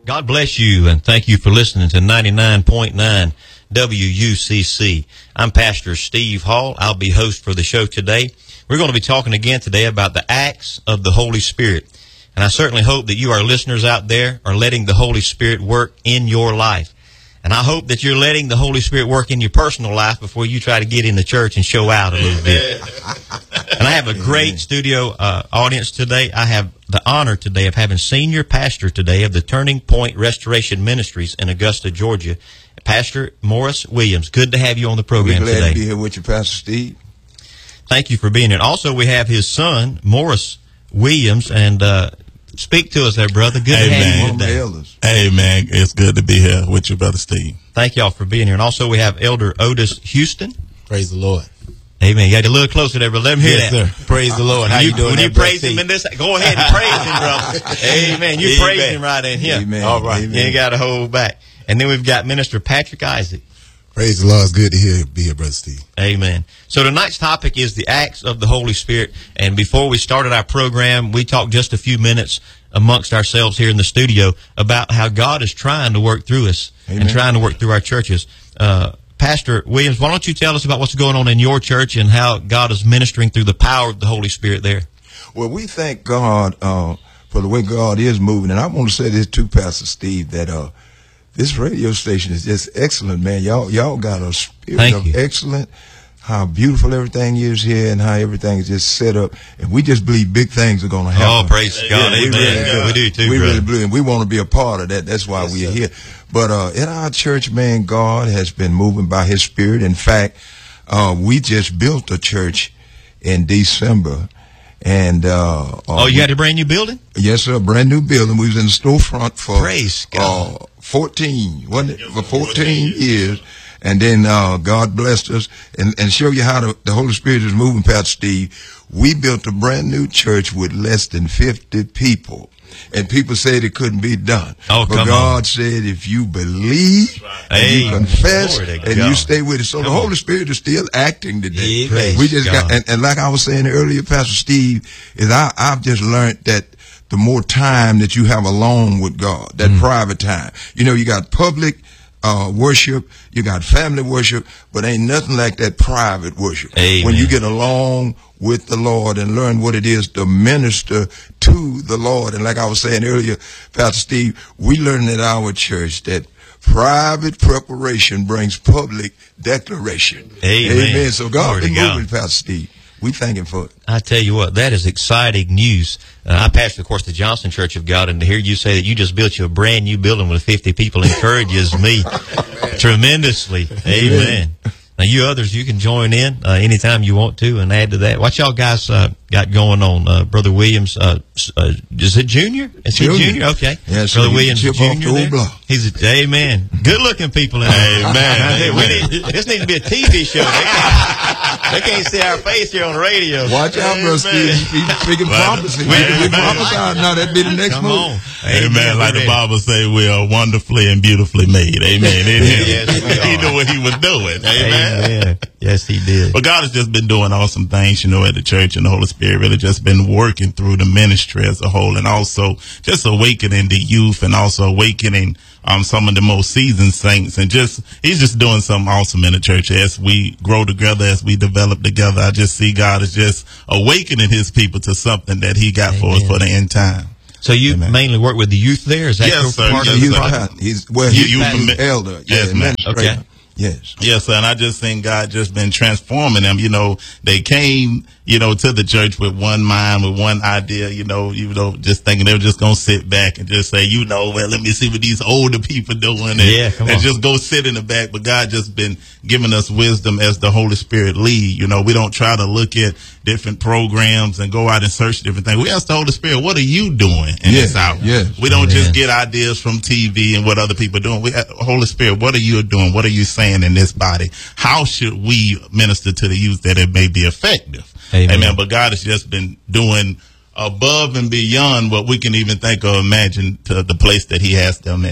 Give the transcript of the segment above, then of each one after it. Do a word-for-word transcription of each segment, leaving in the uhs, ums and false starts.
God bless you, and thank you for listening to ninety-nine point nine W U C C. I'm Pastor Steve Hall. I'll be host for the show today. We're going to be talking again today about the acts of the Holy Spirit. And I certainly hope that you, our listeners out there, are letting the Holy Spirit work in your life. And I hope that you're letting the Holy Spirit work in your personal life before you try to get in the church and show out a little bit. And I have a great studio uh, audience today. I have the honor today of having senior pastor today of the Turning Point Restoration Ministries in Augusta, Georgia, Pastor Morris Williams. Good to have you on the program We're glad today. to be here with you, Pastor Steve. Thank you for being here. Also, we have his son, Morris Williams, and uh, speak to us there, brother. Good Amen. to have you One of my today. elders. Hey, man, it's good to be here with you, Brother Steve. Thank y'all for being here. And also, we have Elder Otis Houston. Praise the Lord. Amen. You got to look closer there, but let him hear Yes, that. sir. Praise the Lord. How you, you doing when there, you Brother praise him Steve? in this, go ahead and praise him, brother. Amen. You Amen. praise him right in here. Amen. All right. Amen. You ain't got to hold back. And then we've got Minister Patrick Isaac. Praise the Lord. It's good to hear, be here, Brother Steve. Amen. So tonight's topic is the acts of the Holy Spirit. And before we started our program, we talked just a few minutes amongst ourselves here in the studio about how God is trying to work through us Amen. and trying to work through our churches. Uh, Pastor Williams, why don't you tell us about what's going on in your church and how God is ministering through the power of the Holy Spirit there? Well, we thank God uh, for the way God is moving. And I want to say this too, Pastor Steve, that uh, this radio station is just excellent, man. Y'all y'all got a spirit Thank of you. excellent, how beautiful everything is here and how everything is just set up. And we just believe big things are going to happen. Oh, praise God. we Amen. really, We do too, We brother. really believe, and we want to be a part of that. That's why Yes, we are sir. here. But uh, in our church, man, God has been moving by His Spirit. In fact, uh, we just built a church in December. And uh, uh, Oh, you got a brand new building? yes, sir, a brand new building. We was in the storefront for Praise God. Uh, fourteen, wasn't it? For fourteen years. And then uh, God blessed us. And, and show you how the, the Holy Spirit is moving, Pastor Steve. We built a brand new church with less than fifty people. And people said it couldn't be done. Oh, but come God on. said if you believe and Hey, you confess glory to and God. you stay with it. So Come the on. Holy Spirit is still acting today. Praise We just God. got, and, and like I was saying earlier, Pastor Steve, is I, I've just learned that the more time that you have alone with God, that Mm. private time, you know, you got public uh, worship, you got family worship, but ain't nothing like that private worship. Amen. When you get along with the Lord and learn what it is to minister to the Lord. And like I was saying earlier, Pastor Steve, we learned at our church that private preparation brings public declaration. Amen. So God Glory been to God. moving, Pastor Steve. We thank Him for it. I tell you what, that is exciting news. Uh, I pastor, of course, the Johnson Church of God, and to hear you say that you just built you a brand new building with fifty people encourages me tremendously. Amen. Now, you others, you can join in uh, anytime you want to and add to that. What y'all guys uh, got going on? Uh, Brother Williams, uh, uh, is it junior? Is he Junior. junior? Okay. Yes, sir. Brother He's Williams, a chip off junior the old there? block. He's a, amen. Good-looking people in there. Amen. We need, this needs to be a T V show. They can't, they can't see our face here on the radio. Watch out, Brother Steve. He's speaking Well, prophecy. we- We prophesy now. That'd be the next Come move. on. Amen. Like the Amen. Bible say, we are wonderfully and beautifully made. Amen. In Him. Yes, we He are. knew what He was doing. Amen. Amen. Yes, he did. But God has just been doing awesome things, you know, at the church, and the Holy Spirit really just been working through the ministry as a whole, and also just awakening the youth, and also awakening um, some of the most seasoned saints, and just He's just doing something awesome in the church as we grow together, as we develop together. I just see God is just awakening His people to something that He got for us Amen. for the end time. So you Amen. mainly work with the youth there? Is that Yes, your sir. part Yes, of He's, the sir. project? he's well, You- he's you an permit- elder. Yes, yeah, ma'am. Okay. Yes. Yes, sir, and I just think God just been transforming them. You know, they came, you know, to the church with one mind, with one idea, you know, you know, just thinking they were just going to sit back and just say, you know, well, let me see what these older people doing. And, Yeah, come and on. just go sit in the back. But God just been giving us wisdom as the Holy Spirit lead. You know, we don't try to look at different programs and go out and search different things. We ask the Holy Spirit, what are you doing in Yeah, this hour? yes. We don't Amen. just get ideas from T V and what other people are doing. We ask, Holy Spirit, what are you doing? What are you saying in this body? How should we minister to the youth that it may be effective? Amen. Amen. But God has just been doing above and beyond what we can even think or imagine to the place that He has them at now.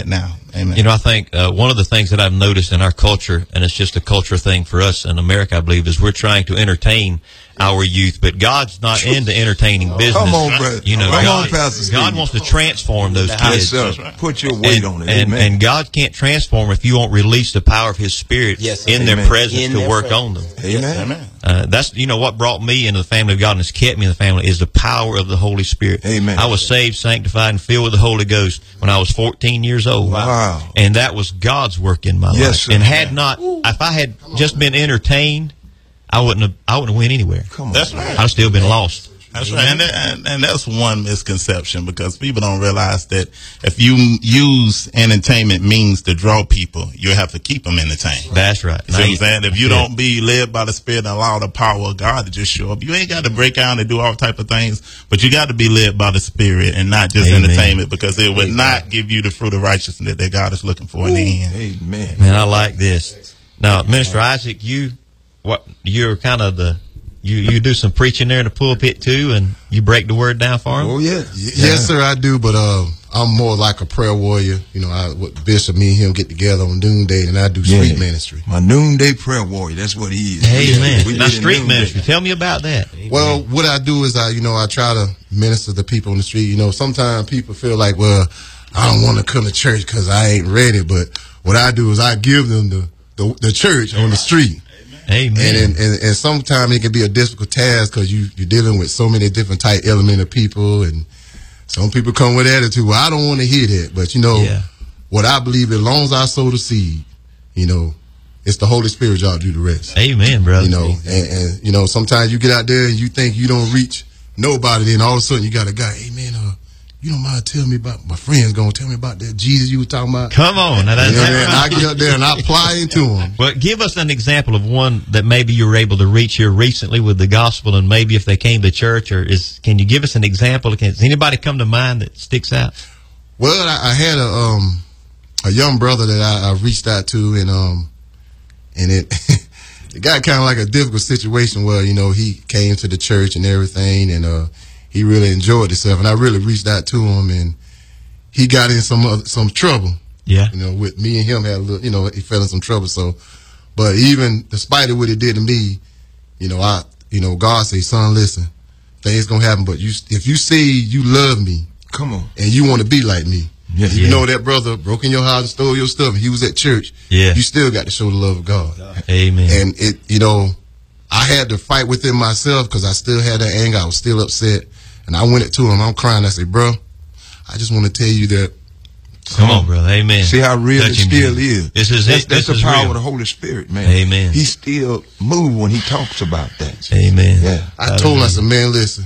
Amen. You know, I think uh, one of the things that I've noticed in our culture, and it's just a culture thing for us in America, I believe, is we're trying to entertain our youth, but God's not into entertaining business. Come on, brother. You know, Come God, on, Pastor Steve. God wants to transform those Yes, kids. sir. right. Put your weight And, on it. and, Amen. and God can't transform if you won't release the power of His Spirit Yes, in amen. their presence In to their work presence. on them. Amen. Amen. Uh, that's, you know, what brought me into the family of God and has kept me in the family is the power of the Holy Spirit. Amen. I was saved, sanctified, and filled with the Holy Ghost when I was fourteen years old. Wow. And that was God's work in my Yes, life. sir. And had not, if I had just been entertained, I wouldn't have, I wouldn't have went anywhere. Come on. That's right. I'd have still been lost. That's right, and, that, and, and that's one misconception because people don't realize that if you use entertainment means to draw people, you have to keep them entertained. That's right. See what I'm saying? If you Yeah. don't be led by the Spirit and allow the power of God to just show up, you ain't got to break out and do all type of things, but you got to be led by the Spirit and not just Amen. entertainment because it would not give you the fruit of righteousness that God is looking for in the end. Amen. Man, I like this. Now, Minister Isaac, you, what, you're kind of the, you, you do some preaching there in the pulpit too, and you break the word down for them? Oh, yeah. Y- Yes, sir, I do, but uh, I'm more like a prayer warrior. You know, I, with Bishop, me and him get together on noonday, and I do Yeah. street ministry. My noonday prayer warrior. That's what he is. Amen. We Now, did it street noonday. ministry, tell me about that. Well, what I do is I, you know, I try to minister to people on the street. You know, sometimes people feel like, well, I don't want to come to church because I ain't ready. But what I do is I give them the the, the church on the street. Amen. And, and and and sometimes it can be a difficult task because you you're dealing with so many different type element of people, and some people come with attitude. Well, I don't want to hear that, but you know Yeah. what I believe. As long as I sow the seed, you know, it's the Holy Spirit y'all do the rest. Amen, brother. You know, and, and you know sometimes you get out there and you think you don't reach nobody, then all of a sudden you got a guy. Hey man, uh, you don't mind telling me about my friends gonna tell me about that Jesus you were talking about. Come on. Now, that's You know, man, I get up there and I apply into them. Well, give us an example of one that maybe you were able to reach here recently with the gospel, and maybe if they came to church, or is can you give us an example? Can, does anybody come to mind that sticks out? Well, I, I had a um a young brother that I, I reached out to, and um and it it got kind of like a difficult situation where you know he came to the church and everything, and uh he really enjoyed himself, and I really reached out to him, and he got in some other, some trouble. Yeah. You know, with me and him had a little, you know, he fell in some trouble. So, but even despite of what it did to me, you know, I, you know, God say, son, listen, things gonna happen, but you, if you say you love me, Come on. and you want to be like me, Yeah. even Yeah. though that brother broke in your house and stole your stuff, and he was at church, Yeah. you still got to show the love of God. Amen. And it, you know, I had to fight within myself because I still had that anger. I was still upset, and I went it to him. I'm crying. I said, bro, I just want to tell you that. Come on, brother. Amen. See how real Touch it him, still Jesus. is. This is that's, it. that's This is the power real. of the Holy Spirit, man. Amen. He still move when he talks about that. Amen. Yeah. I told him, I said, man, listen,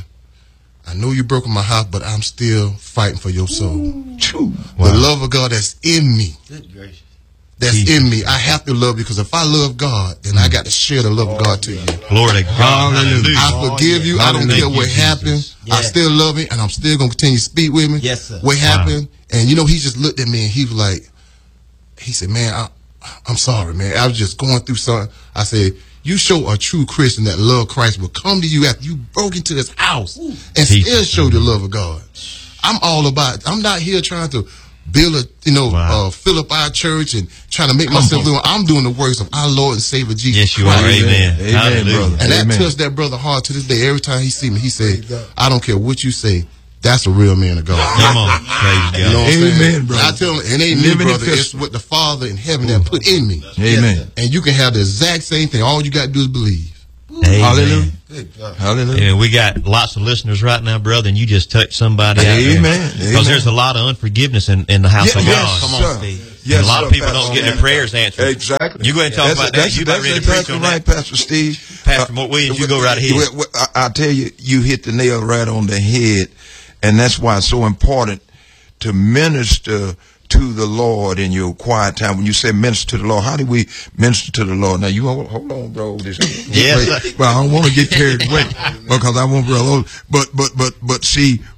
I know you broke my heart, but I'm still fighting for your soul. True. Wow. The love of God that's in me, Good gracious. that's Jesus. in me. I have to love you because if I love God, then I got to share the love of God to you. Glory to God. Hallelujah. I forgive you. I don't Hallelujah. care what Thank you, happened. Jesus. I Yeah. still love him, and I'm still going to continue to speak with him. Yes, sir. What happened? And, you know, he just looked at me, and he was like, he said, man, I, I'm sorry, man. I was just going through something. I said, you show a true Christian that love Christ will come to you after you broke into his house and Jesus. still show the love of God. I'm all about, I'm not here trying to build a, you know, Wow. uh, fill up our church and trying to make myself do it. I'm doing the works of our Lord and Savior Jesus Yes, you Christ. are. Amen. Amen, Hallelujah. brother. And that Amen. touched that brother hard to this day. Every time he see me, he say, I don't care what you say. That's a real man of God. Come on. Praise You know God. what I'm saying? Amen, brother. And I tell him, it ain't me, Living brother. It's epistle. what the Father in heaven that put in me. Amen. And you can have the exact same thing. All you got to do is believe. Amen. Hallelujah. Hallelujah. Amen. We got lots of listeners right now, brother, and you just touched somebody out there. Amen. Because Amen. there's a lot of unforgiveness in, in the house Yeah, of yes, God. come on, Steve. Steve. And a lot of people Pastor don't get their Steve. prayers answered. Exactly. You go ahead and talk That's- about that. that's- You about that's ready to preach exactly on right, that? Pastor Steve. Pastor Mort Williams, you go right ahead. Well, well, I, I tell you, you hit the nail right on the head, and that's why it's so important to minister to the Lord in your quiet time. When you say minister to the Lord, how do we minister to the Lord? Now, you hold, hold on, bro. This, Yes. Well, I don't want to get carried away because I want brother. But, but, but, but see,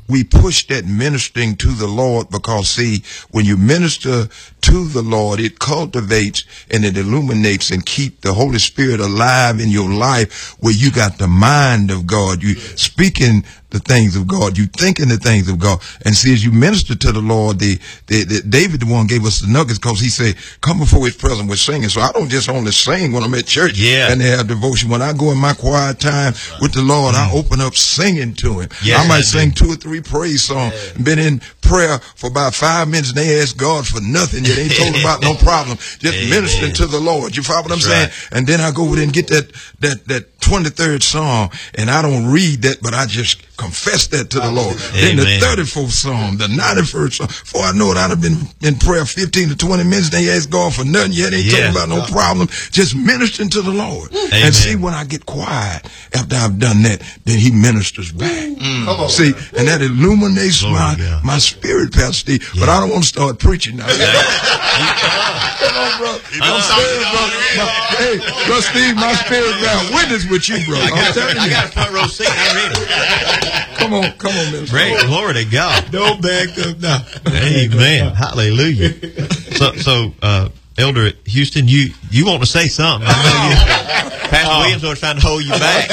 we push that ministering to the Lord, because see, when you minister to the Lord, it cultivates and it illuminates and keep the Holy Spirit alive in your life, where you got the mind of God. You speaking the things of God, you thinking the things of God. And see, as you minister to the Lord, the, the, the David, the one gave us the nuggets, because he said, come before his presence with singing. So I don't just only sing when I'm at church yeah. and they have devotion. When I go in my quiet time right. with the Lord, mm. I open up singing to him. Yes, I might I sing two or three praise songs. Yeah. Been in prayer for about five minutes and they ask God for nothing yet. Ain't told about no problem. Just Amen. Ministering to the Lord. You follow what That's I'm saying? Right. And then I go over there and get that, that, that twenty-third Psalm, and I don't read that, but I just confess that to the Lord. Amen. Then the thirty-fourth Psalm, the ninety-first Psalm. Before I know it, I'd have been in prayer fifteen to twenty minutes. They ask God for nothing yet. Ain't yeah. talking about no problem. Just ministering to the Lord. Amen. And see, when I get quiet after I've done that, then he ministers back. Mm. Come on. See, and that illuminates Glory my, my spirit, Pastor Steve. Yeah. But I don't want to start preaching now. Come on, bro. My spirit, bro. My, hey, bro, Steve, my spirit got witness with you, bro. I got, a, I got a front row seat. I'm ready. Come on, come on, man. Great, glory to God. Don't back up now. Amen. Hallelujah. So, so, uh, Elder Houston, you you want to say something? I know you, Pastor oh. Williams was trying to hold you back.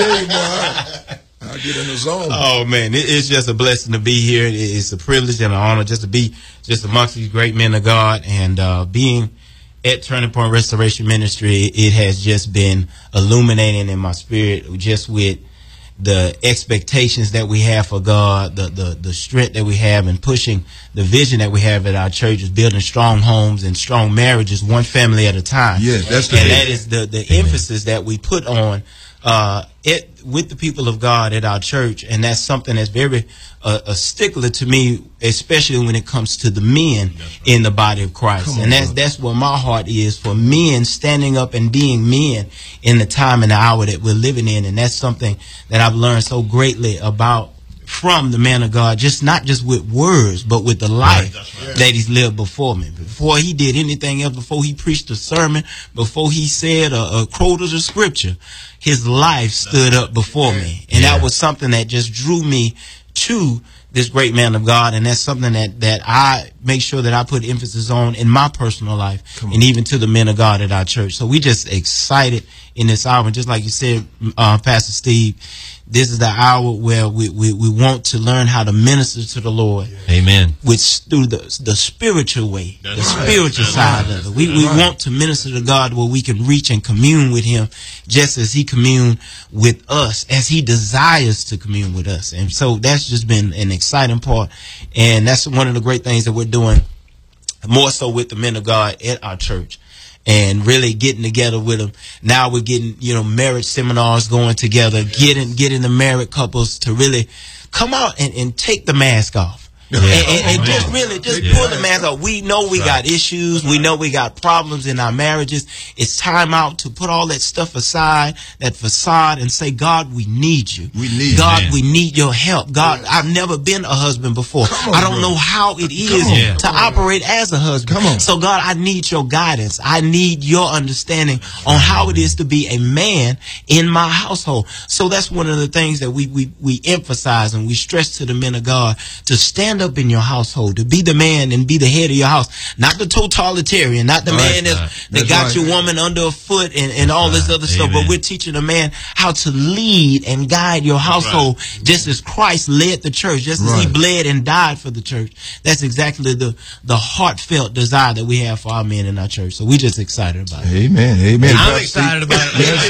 I'll get in the zone. Oh man, it, it's just a blessing to be here. It, it's a privilege and an honor just to be just amongst these great men of God, and uh, being at Turning Point Restoration Ministry, it has just been illuminating in my spirit, just with the expectations that we have for God, the, the, the strength that we have in pushing the vision that we have at our church is building strong homes and strong marriages, one family at a time. Yes, that's the And that is the, the emphasis that we put on uh, it with the people of God at our church. And that's something that's very uh, a stickler to me, especially when it comes to the men right. in the body of Christ. On, and that's, bro. that's what my heart is, for men standing up and being men in the time and the hour that we're living in. And that's something that I've learned so greatly about from the man of God, just not just with words, but with the life right, right. that he's lived before me. Before he did anything else, before he preached a sermon, before he said a, a quote of the scripture, his life stood up before me. And yeah. that was something that just drew me to this great man of God. And that's something that, that I make sure that I put emphasis on in my personal life, and even to the men of God at our church. So we just excited in this hour. And just like you said, uh, Pastor Steve, this is the hour where we, we, we want to learn how to minister to the Lord. Amen. Which through the the spiritual way, That's the right. spiritual That's side right. of it. We, we right. want to minister to God where we can reach and commune with him just as he communed with us, as he desires to commune with us. And so that's just been an exciting part. And that's one of the great things that we're doing, more so with the men of God at our church. And really getting together with them. Now we're getting, you know, marriage seminars going together, yes. getting getting the married couples to really come out and, and take the mask off. Yeah. And, and, and just really just yeah. pull the mask off. We know we got issues. We know we got problems in our marriages. It's time out to put all that stuff aside, that facade, and say, God, we need you. We need God, man. we need your help. God, yeah. I've never been a husband before. On, I don't bro. know how it is on, to operate as a husband. Come on. So God, I need your guidance. I need your understanding on how it is to be a man in my household. So that's one of the things that we, we, we emphasize and we stress to the men of God, to stand up in your household, to be the man and be the head of your house, not the totalitarian, not the right, man that's, right. that that's got right. your woman under a foot and, and all right. this other Amen. stuff, but we're teaching a man how to lead and guide your household right. just as Christ led the church, just right. as he bled and died for the church. That's exactly the, the heartfelt desire that we have for our men in our church. So we're just excited about it. Amen. Amen. I'm Pastor excited Steve. about it. Yes,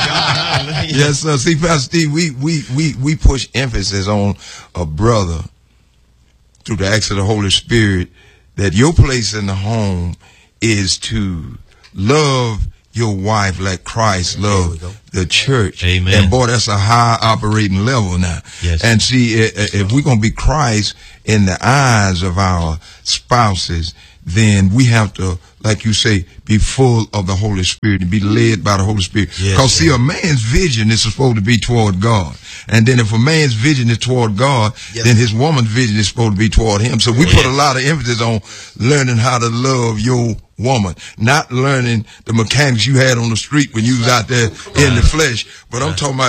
sir. Yes, sir. See, Pastor Steve, we, we, we, we push emphasis on a brother through the acts of the Holy Spirit, that your place in the home is to love your wife like Christ loved the church. Amen. And boy, that's a high operating level now. Yes. And see, if we're going to be Christ in the eyes of our spouses, then we have to, like you say, be full of the Holy Spirit and be led by the Holy Spirit. Because, yes, see, a man's vision is supposed to be toward God. And then if a man's vision is toward God, yes. then his woman's vision is supposed to be toward him. So we oh, put yes. a lot of emphasis on learning how to love your woman, not learning the mechanics you had on the street when you was out there in the flesh. But I'm talking about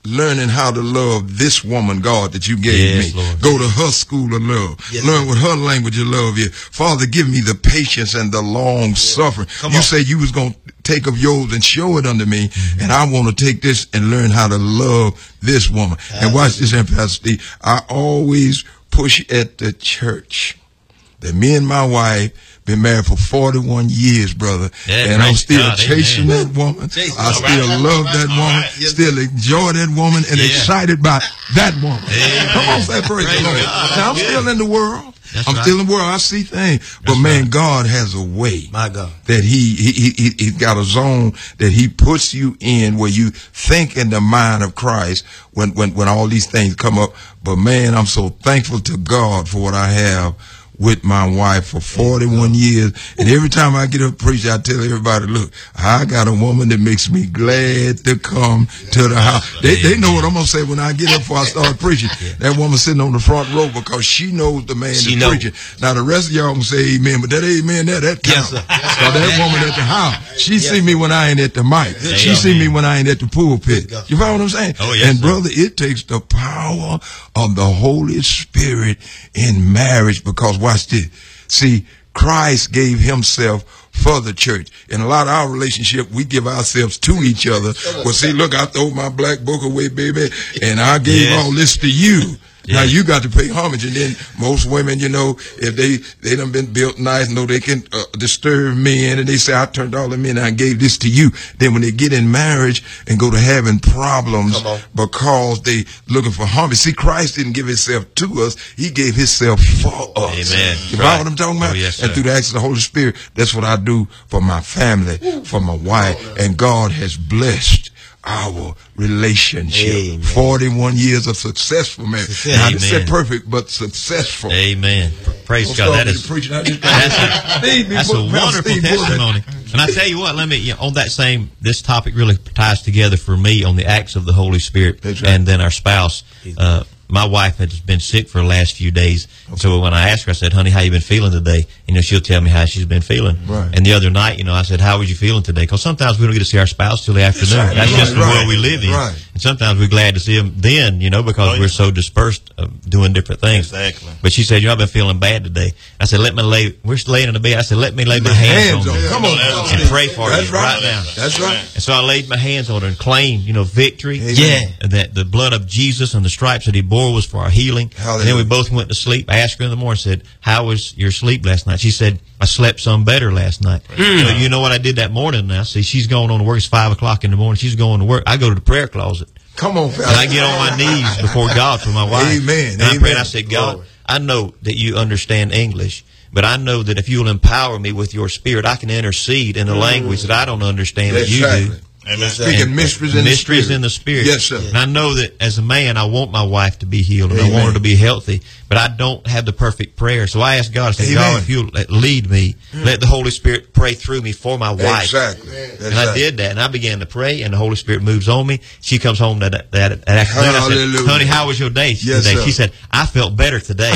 learning how to love this woman, God, that you gave Yes, me. Lord. Go to her school of love. Yes, Learn what her language of love is. Father, give me the patience and the long suffering. Come You on. say you was going to take of yours and show it unto me, and I want to take this and learn how to love this woman. And watch this, Pastor Steve. I always push at the church that me and my wife been married for forty-one years, brother. Yeah, and I'm praise still God, chasing amen. that woman. Chasing. I All still right. love that All woman. right. Yes, Still enjoy that woman and Yeah. excited by that woman. Amen. Come on, say praise Praise the Lord. God. Now, I'm That's still good. in the world. That's I'm right. still in the world. I see things. But man, God has a way My God. that he, he, he, he, he's got a zone that he puts you in where you think in the mind of Christ when, when, when all these things come up. But man, I'm so thankful to God for what I have with my wife for forty-one years. And every time I get up preach, I tell everybody, look, I got a woman that makes me glad to come to the house. They, they know what I'm going to say when I get up before I start preaching. That woman sitting on the front row because she knows the man She that's know. preaching. Now, the rest of y'all can say amen, but that amen there, that Yes, counts. sir. So that woman at the house, she see me when I ain't at the mic. She Amen. see me when I ain't at the pulpit. God. You follow what I'm saying? Oh, yes, and sir. brother, it takes the power of the Holy Spirit in marriage because watch this. See, Christ gave himself for the church. In a lot of our relationship, we give ourselves to each other. Well, see, look, I throw my black book away, baby, and I gave Yes. all this to you. Now Yes. you got to pay homage, and then most women, you know, if they they done been built nice, know they can uh, disturb men, and they say I turned all the men, I gave this to you. Then when they get in marriage and go to having problems Come on. because they looking for homage. See, Christ didn't give himself to us; he gave himself for us. Amen. You Right. know what I'm talking about? Oh, yes, and sir. through the action of the Holy Spirit, that's what I do for my family, for my wife, and God has blessed our relationship. Amen. forty-one years of successful marriage. Success. Now, I just said Amen. perfect, but successful. Amen. Praise Don't God. start That me is preaching. I just- that's a, Steve, that's put- a wonderful Steve, put that- testimony. And I tell you what, let me, you know, on that same, this topic really ties together for me on the acts of the Holy Spirit That's right. and then our spouse. Uh, my wife has been sick for the last few days. So when I asked her, I said, honey, how you been feeling today? You know, she'll tell me how she's been feeling. Right. And the other night, you know, I said, how was you feeling today? Because sometimes we don't get to see our spouse till the afternoon. right. That's Right. just the Right. world we live in. Right. And sometimes we're glad to see them then, you know, because Oh, yeah. we're so dispersed uh, doing different things. Exactly. But she said, you know, I've been feeling bad today. I said, let me lay, we're laying in the bed. I said, let me lay my hands, Hands on on. you Come on. That's and right. pray for That's you right. right now. That's right. And so I laid my hands on her and claimed, you know, victory. Amen. Yeah. And that the blood of Jesus and the stripes that he bore was for our healing. Hallelujah. And then we both went to sleep. I asked her in the morning, said, how was your sleep last night? She said, I slept some better last night. So you know what I did that morning now? See, she's going on to work. It's five o'clock in the morning. She's going to work. I go to the prayer closet. Come on, And I get on my knees before God for my wife. Amen. And I pray Amen. and I said, God, Glory. I know that you understand English, but I know that if you will empower me with your spirit, I can intercede in a language that I don't understand that you Exactly. do. Amen. Speaking mysteries in the Mysteries spirit. in the spirit. Yes, sir. And I know that as a man, I want my wife to be healed and I Amen. want her to be healthy, but I don't have the perfect prayer. So I asked God, I said, Amen. God, if you'll let- lead me, let the Holy Spirit pray through me for my wife. Exactly. That's And I right. did that, and I began to pray, and the Holy Spirit moves on me. She comes home that that, that afternoon. I Hallelujah. said, honey, how was your day Yes, today? sir. She said, I felt better today.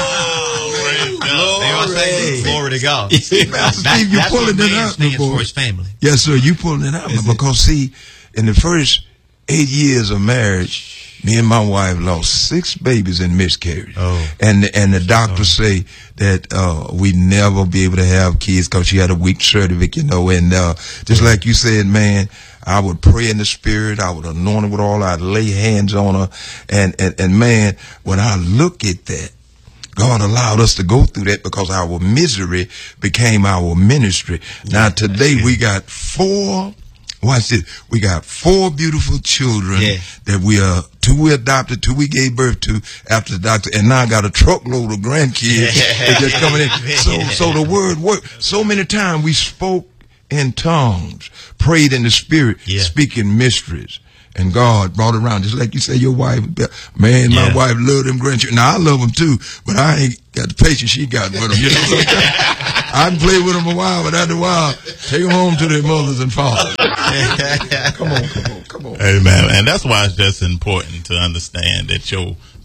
Oh, praise God. You know what I'm saying? Glory to God. Pastor That- Steve, you that's pulling what it man out, stands boy. for his family. Yes, sir. You pulling it out, man, because see, in the first eight years of marriage, me and my wife lost six babies in miscarriage. Oh. And and the doctors say that uh, we never be able to have kids because she had a weak cervix, you know. And uh, just like you said, man, I would pray in the spirit. I would anoint her with oil. I'd lay hands on her. And, and, and man, when I look at that, God allowed us to go through that because our misery became our ministry. Now today we got four, watch this, we got four beautiful children Yeah. that we are, two we adopted, two we gave birth to after the doctor, and now I got a truckload of grandkids that just coming in. So, so the word worked. So many times we spoke in tongues, prayed in the spirit, Yeah. speaking mysteries. And God brought it around. Just like you say, your wife, man, my Yeah. wife loved them grandchildren. Now, I love them too, but I ain't got the patience she got with them. You know what I'm saying? I can play with them a while, but after a while, take them home to their mothers and fathers. come on, come on, come on. Amen. And that's why it's just important to understand that your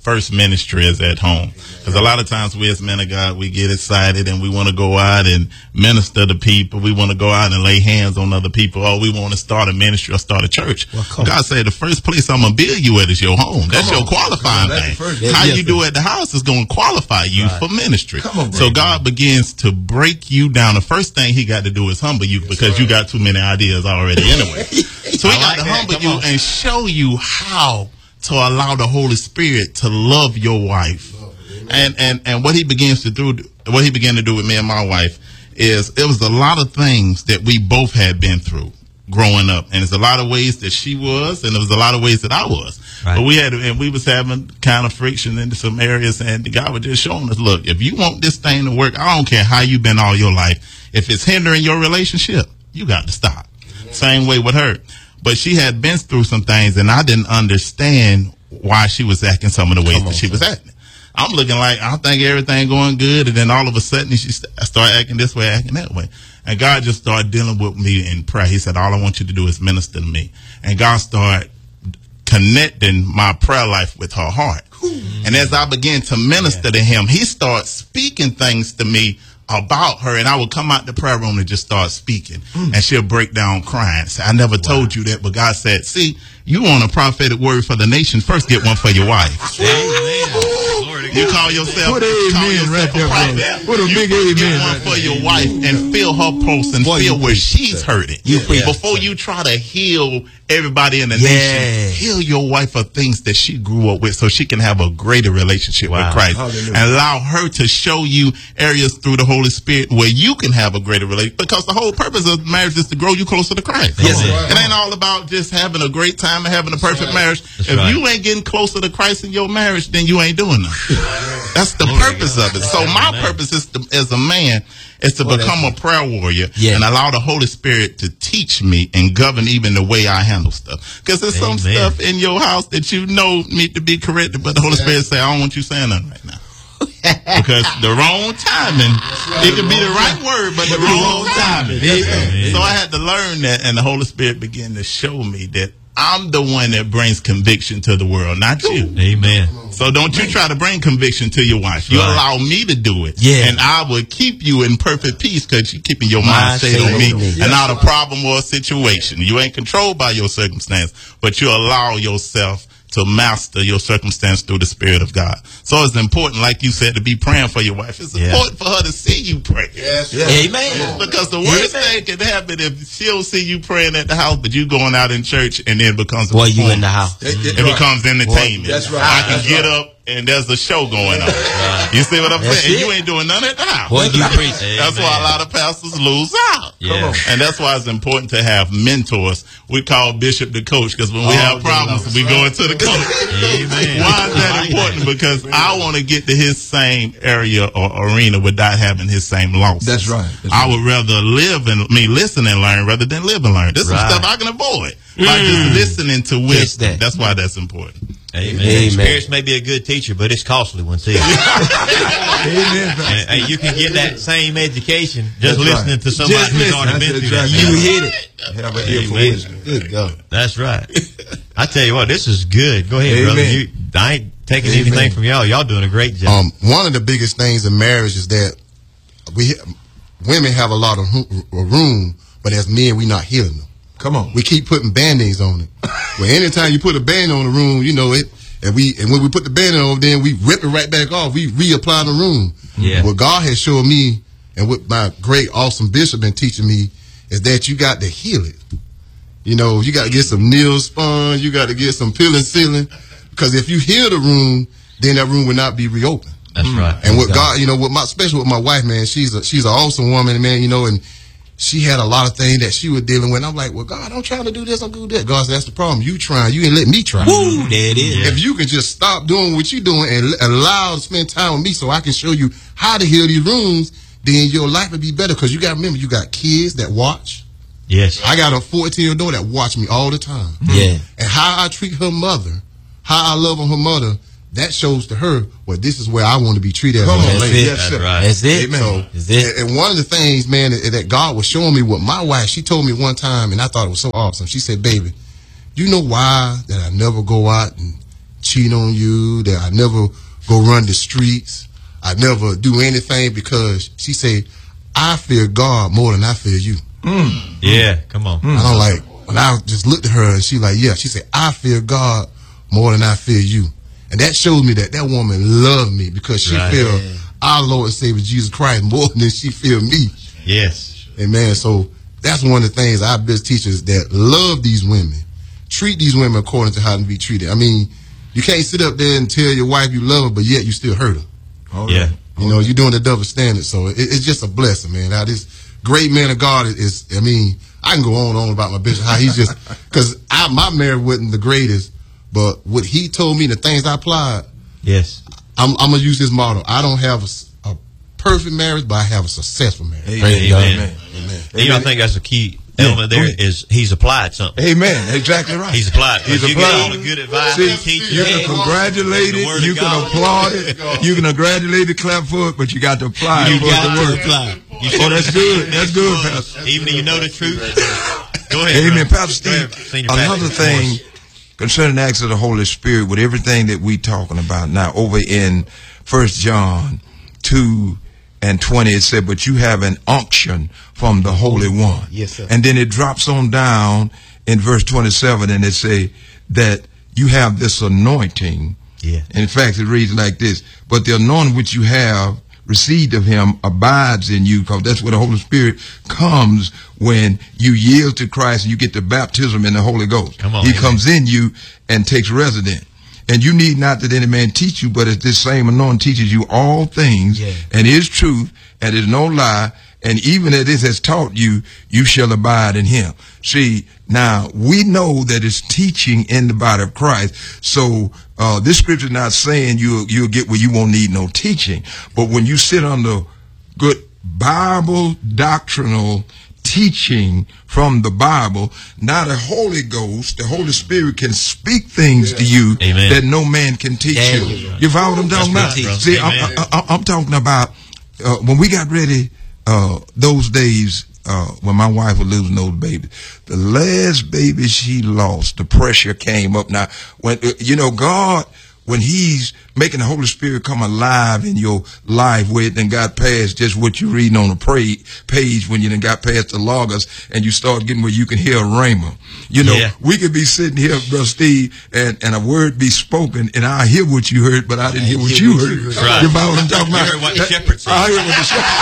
first ministry is at home. Because a lot of times we as men of God, we get excited and we want to go out and minister to people. We want to go out and lay hands on other people. Or we want to start a ministry or start a church. Well, God said the first place I'm going to build you at is your home. That's your qualifying thing. How you do at the house is going to qualify you right. for ministry. Come on, so God begins to break you down. The first thing he got to do is humble you because right. you got too many ideas already anyway. So he got like to humble you on. and show you how to allow the Holy Spirit to love your wife. And, and, and what he begins to do, what he began to do with me and my wife is it was a lot of things that we both had been through growing up. And there's a lot of ways that she was, and there was a lot of ways that I was. Right. But we had, and we was having kind of friction in some areas, and God was just showing us, look, if you want this thing to work, I don't care how you've been all your life. If it's hindering your relationship, you got to stop. Mm-hmm. Same way with her. But she had been through some things, and I didn't understand why she was acting some of the ways on, that she was acting. I'm looking like, I think everything going good, and then all of a sudden she st- started acting this way, acting that way. And God just started dealing with me in prayer. He said, all I want you to do is minister to me. And God started connecting my prayer life with her heart. Mm-hmm. And as I began to minister yeah. to him, he started speaking things to me about her, and I would come out the prayer room and just start speaking, mm. and she'll break down crying. Say, I never wow. told you that, but God said, see, you want a prophetic word for the nation, first get one for your wife. You call yourself, Put you call amen yourself right a there, prophet. Put a you big get amen one right for there. your wife and feel her pulse and Boy, feel where she's that. hurting. You yeah. Before you try to heal everybody in the yeah. nation, heal your wife of things that she grew up with so she can have a greater relationship wow. with Christ. Hallelujah. And allow her to show you areas through the Holy Spirit where you can have a greater relationship. Because the whole purpose of marriage is to grow you closer to Christ. Yes, it. it ain't all about just having a great time and having a perfect right. marriage. That's if right. you ain't getting closer to Christ in your marriage, then you ain't doing nothing. That's the purpose of it. So my Amen. purpose is to, as a man is to well, become a prayer warrior yeah. and allow the Holy Spirit to teach me and govern even the way I handle stuff. Because there's Amen. some stuff in your house that you know need to be corrected, but the Holy Spirit say, I don't want you saying nothing right now. Because the wrong timing, it could be the right word, but the wrong timing. Amen. So I had to learn that, and the Holy Spirit began to show me that I'm the one that brings conviction to the world, not you. Amen. So don't you try to bring conviction to your wife. You right. allow me to do it. Yeah. And I will keep you in perfect peace because you're keeping your mind stayed on me and yes. not a problem or a situation. You ain't controlled by your circumstance, but you allow yourself to master your circumstance through the Spirit of God. So it's important, like you said, to be praying for your wife. It's yeah. important for her to see you pray. Yes. Yes. Amen. Because the worst Amen. thing can happen if she'll see you praying at the house, but you going out in church and then it becomes a Boy, you in the house. It, it, it right. becomes entertainment. Boy, that's right. I can that's get right. up and there's a show going on. Right. You see what I'm that's saying? It. You ain't doing none at the house. Boy, you preach. That's why a lot of pastors lose out. Yeah. And that's why it's important to have mentors. We call Bishop the coach because when we oh, have problems, we right. go into the coach. Amen. Why is that important? Because I want to get to his same area or arena without having his same losses. That's right. That's I right. would rather live and me listen and learn rather than live and learn. This is Right. stuff I can avoid by Mm. just listening to wisdom. that. That's why that's important. Amen. Amen. Experience may be a good teacher, but it's costly one too. Amen. and, and you can get that same education just That's listening right. to somebody Just who's listen. already been That's through right. that. You hit it. Have an ear for Amen. wisdom. Good God. That's right. I tell you what, this is good. Go ahead, Amen. brother. You, I ain't taking Amen. anything from y'all. Y'all doing a great job. Um, one of the biggest things in marriage is that we women have a lot of room, but as men, we not healing them. Come on. We keep putting band-aids on it. Well, anytime you put a band on the room, you know it, and we and when we put the band on, then we rip it right back off. We reapply the room. Yeah. What God has shown me, and what my great, awesome bishop been teaching me, is that you got to heal it. You know, you got to get some nail sponge. You got to get some peeling sealing, because if you heal the room, then that room will not be reopened. That's right. And what God, you know, with my, especially with my wife, man, she's a she's an awesome woman, man. You know, and she had a lot of things that she was dealing with. And I'm like, well, God, I'm trying to do this, I'm doing that. God said, that's the problem. You trying, you ain't letting me try. Woo, there it is. If you can just stop doing what you're doing and l- allow to spend time with me, so I can show you how to heal these rooms, then your life will be better. Because you got to remember, you got kids that watch. Yes. I got a fourteen-year-old daughter that watch me all the time. Yeah. And how I treat her mother, how I love on her mother, that shows to her, well, this is where I want to be treated as Come a on, lady. lady. Yes, That's sir. right. That's it. Amen. So, That's it. and, and one of the things, man, that, that God was showing me with my wife, she told me one time, and I thought it was so awesome. She said, baby, you know why that I never go out and cheat cheat on you, that I never go run the streets, I never do anything, because she said, I fear God more than I fear you. Mm. Yeah, come on. Mm. I don't like, when I just looked at her and she like, yeah, she said, I fear God more than I fear you. And that shows me that that woman loved me, because she right. feared our Lord and Savior Jesus Christ more than she feared me. Yes. Amen. So that's one of the things our best teachers that love these women, treat these women according to how to be treated. I mean, you can't sit up there and tell your wife you love her, but yet you still hurt her. All yeah. right. You know, you're doing the double standard. So it, it's just a blessing, man. How this great man of God is, is, I mean, I can go on and on about my bishop, how he's just, because my marriage wasn't the greatest, but what he told me, the things I applied, yes, I'm, I'm going to use this model. I don't have a, a perfect marriage, but I have a successful marriage. Amen. Praise God. Amen. Amen. You know, I think that's a key element Yeah. there is he's applied something. Amen. Exactly right. He's applied. He's you applied. get all the good advice See, and teaching. you can congratulate The it, word of you can God. applaud it, you can congratulate it, clap for it, but you got to apply You it. got the to word. apply. You Oh, that's good. That's good, Pastor. Even if you know the truth. Go ahead. Amen. brother. Pastor Go ahead, Steve, Senior another Pastor. thing concerning the acts of the Holy Spirit, with everything that we talking about now, over in First John two and twenty, it said, but you have an unction from the Holy One. Yes, sir. And then it drops on down in verse twenty-seven, and it say that you have this anointing. Yeah. In fact, it reads like this, but the anointing which you have received of him abides in you, because that's where the Holy Spirit comes when you yield to Christ and you get the baptism in the Holy Ghost. Come on, he amen. comes in you and takes residence. And you need not that any man teach you, but it's this same anointing teaches you all things, Yeah. and is truth, and is no lie, and even as it has taught you, you shall abide in him. See, now, we know that it's teaching in the body of Christ, so uh, this scripture is not saying you'll, you'll get where you won't need no teaching, but when you sit under good Bible doctrinal teaching from the Bible, now the Holy Ghost, the Holy Spirit can speak things to you Amen. that no man can teach Yeah, you. yeah. You follow what I'm talking That's about? right, brother. See, I'm, Amen. I, I, I'm talking about uh, when we got ready, uh, those days uh, when my wife was losing those babies. The last baby she lost, the pressure came up. Now, when uh, you know God, when He's making the Holy Spirit come alive in your life, where it then got past just what you're reading on the pra- page, when you then got past the logos and you start getting where you can hear a rhema. You know, Yeah. we could be sitting here, Brother Steve, and, and a word be spoken, and I hear what you heard, but I didn't hear what you heard. Right. You follow what I'm talking You about? heard what the That- shepherd said. I heard what the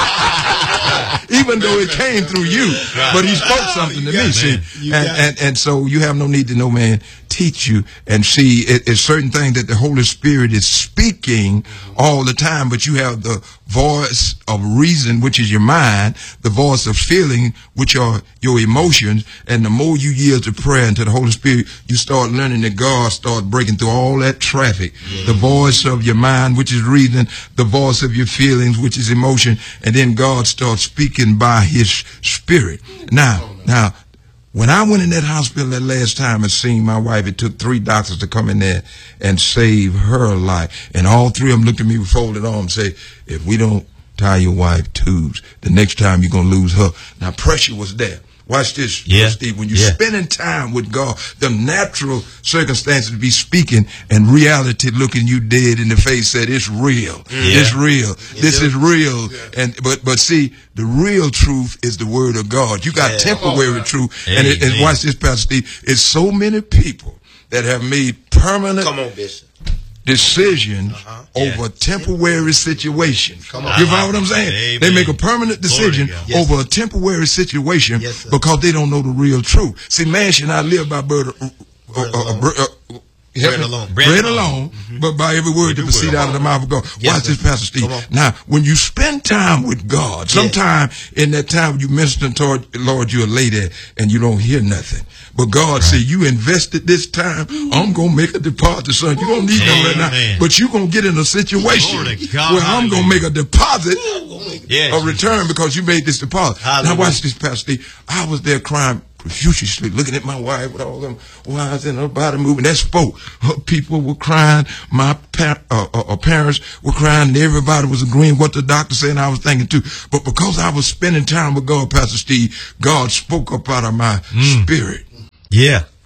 shepherd even though it came through you, Right. but he spoke something to me, it, see, man. You and, got and and so you have no need to no man teach you, and see, it, it's certain things that the Holy Spirit is speaking all the time, but you have the voice of reason, which is your mind, the voice of feeling, which are your emotions, and the more you yield to prayer and to the Holy Spirit, you start learning that God start breaking through all that traffic. The voice of your mind, which is reason, the voice of your feelings, which is emotion, and then God starts speaking by His Spirit. Now, now, when I went in that hospital that last time and seen my wife, it took three doctors to come in there and save her life. And all three of them looked at me with folded arms and say, if we don't tie your wife tubes, the next time you're going to lose her. Now, pressure was there. Watch this, Yeah. Steve. When you're Yeah. spending time with God, the natural circumstances be speaking and reality looking you dead in the face said, it's real. Yeah. It's real. This is real. And but but see, the real truth is the word of God. You got Yeah. temporary truth. And, it, and Amen. watch this, Pastor Steve. It's so many people that have made permanent Come on, Bishop. decisions Uh-huh. over temporary situations. Come on. You follow what I'm saying? Amen. They make a permanent decision Glory to God. over a temporary situation Yes, sir. because they don't know the real truth. See, man should not live by bread, uh, uh, uh, bre- uh, Bread alone. bread, Bread alone, but by every word that Every proceed word. out of the mouth of God. Yes, Watch sir. this, Pastor Steve. Come on. Now, when you spend time with God, sometime in that time when you minister toward Lord, you're lay there and you don't hear nothing. But God said, you invested this time, I'm going to make a deposit, son. You don't need nothing right now, Amen. but you're going to get in a situation Glory to God. where I'm going to make a deposit Yes. a return because you made this deposit. Hallelujah. Now watch this, Pastor Steve. I was there crying profusely, looking at my wife with all them wives in her body moving. That spoke. Her people were crying. My pa- uh, uh, uh, parents were crying, and everybody was agreeing what the doctor said, and I was thinking too. But because I was spending time with God, Pastor Steve, God spoke up out of my spirit. Yeah.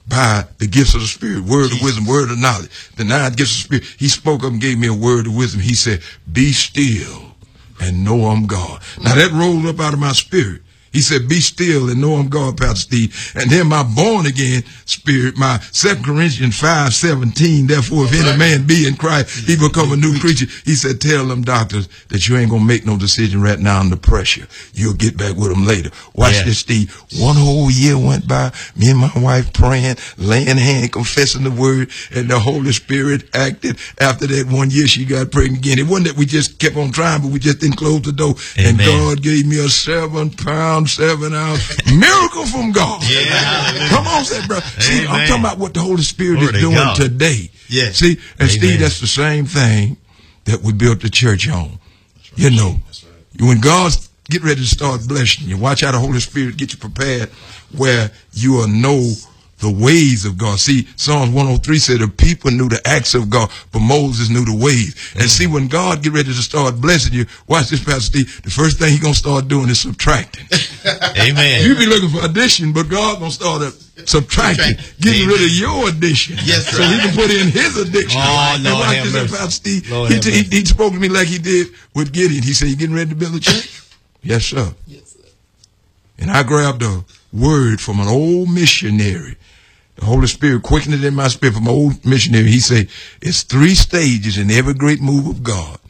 by the gifts of the Spirit, word of wisdom, word of knowledge. The nine gifts of the Spirit. He spoke up and gave me a word of wisdom. He said, be still and know I'm God. Now that rolled up out of my spirit. He said, be still and know I'm God, Pastor Steve. And then my born again spirit, my Second Corinthians five seventeen, therefore if any man be in Christ, he become a new creature. He said, tell them doctors that you ain't going to make no decision right now under pressure. You'll get back with them later. Watch yeah. this, Steve. One whole year went by, me and my wife praying, laying hand, confessing the word, and the Holy Spirit acted. After that one year, she got pregnant again. It wasn't that we just kept on trying, but we just didn't close the door. Amen. And God gave me a seven pound seven ounce miracle from God. Yeah. Come on, say, bro. See, Amen. I'm talking about what the Holy Spirit Lord is doing God. today. Yes. See, and Amen. Steve, that's the same thing that we built the church on. Right. You know, that's right. When God's get ready to start blessing you, watch how the Holy Spirit get you prepared where you will know the ways of God. See, Psalms one oh three said the people knew the acts of God, but Moses knew the ways. Mm-hmm. And see, when God get ready to start blessing you, watch this, Pastor Steve, the first thing he going to start doing is subtracting. Amen. You be looking for addition, but God going to start a subtracting, getting Amen. Rid of your addition. Yes, sir. So he can put in his addiction. Oh, and Lord watch have this, mercy. Pastor Steve. Lord He, he, he spoke to me like he did with Gideon. He said, you getting ready to build a church? Yes, sir. Yes, sir. And I grabbed a word from an old missionary. The Holy Spirit quickened it in my spirit from an old missionary. He said, it's three stages in every great move of God.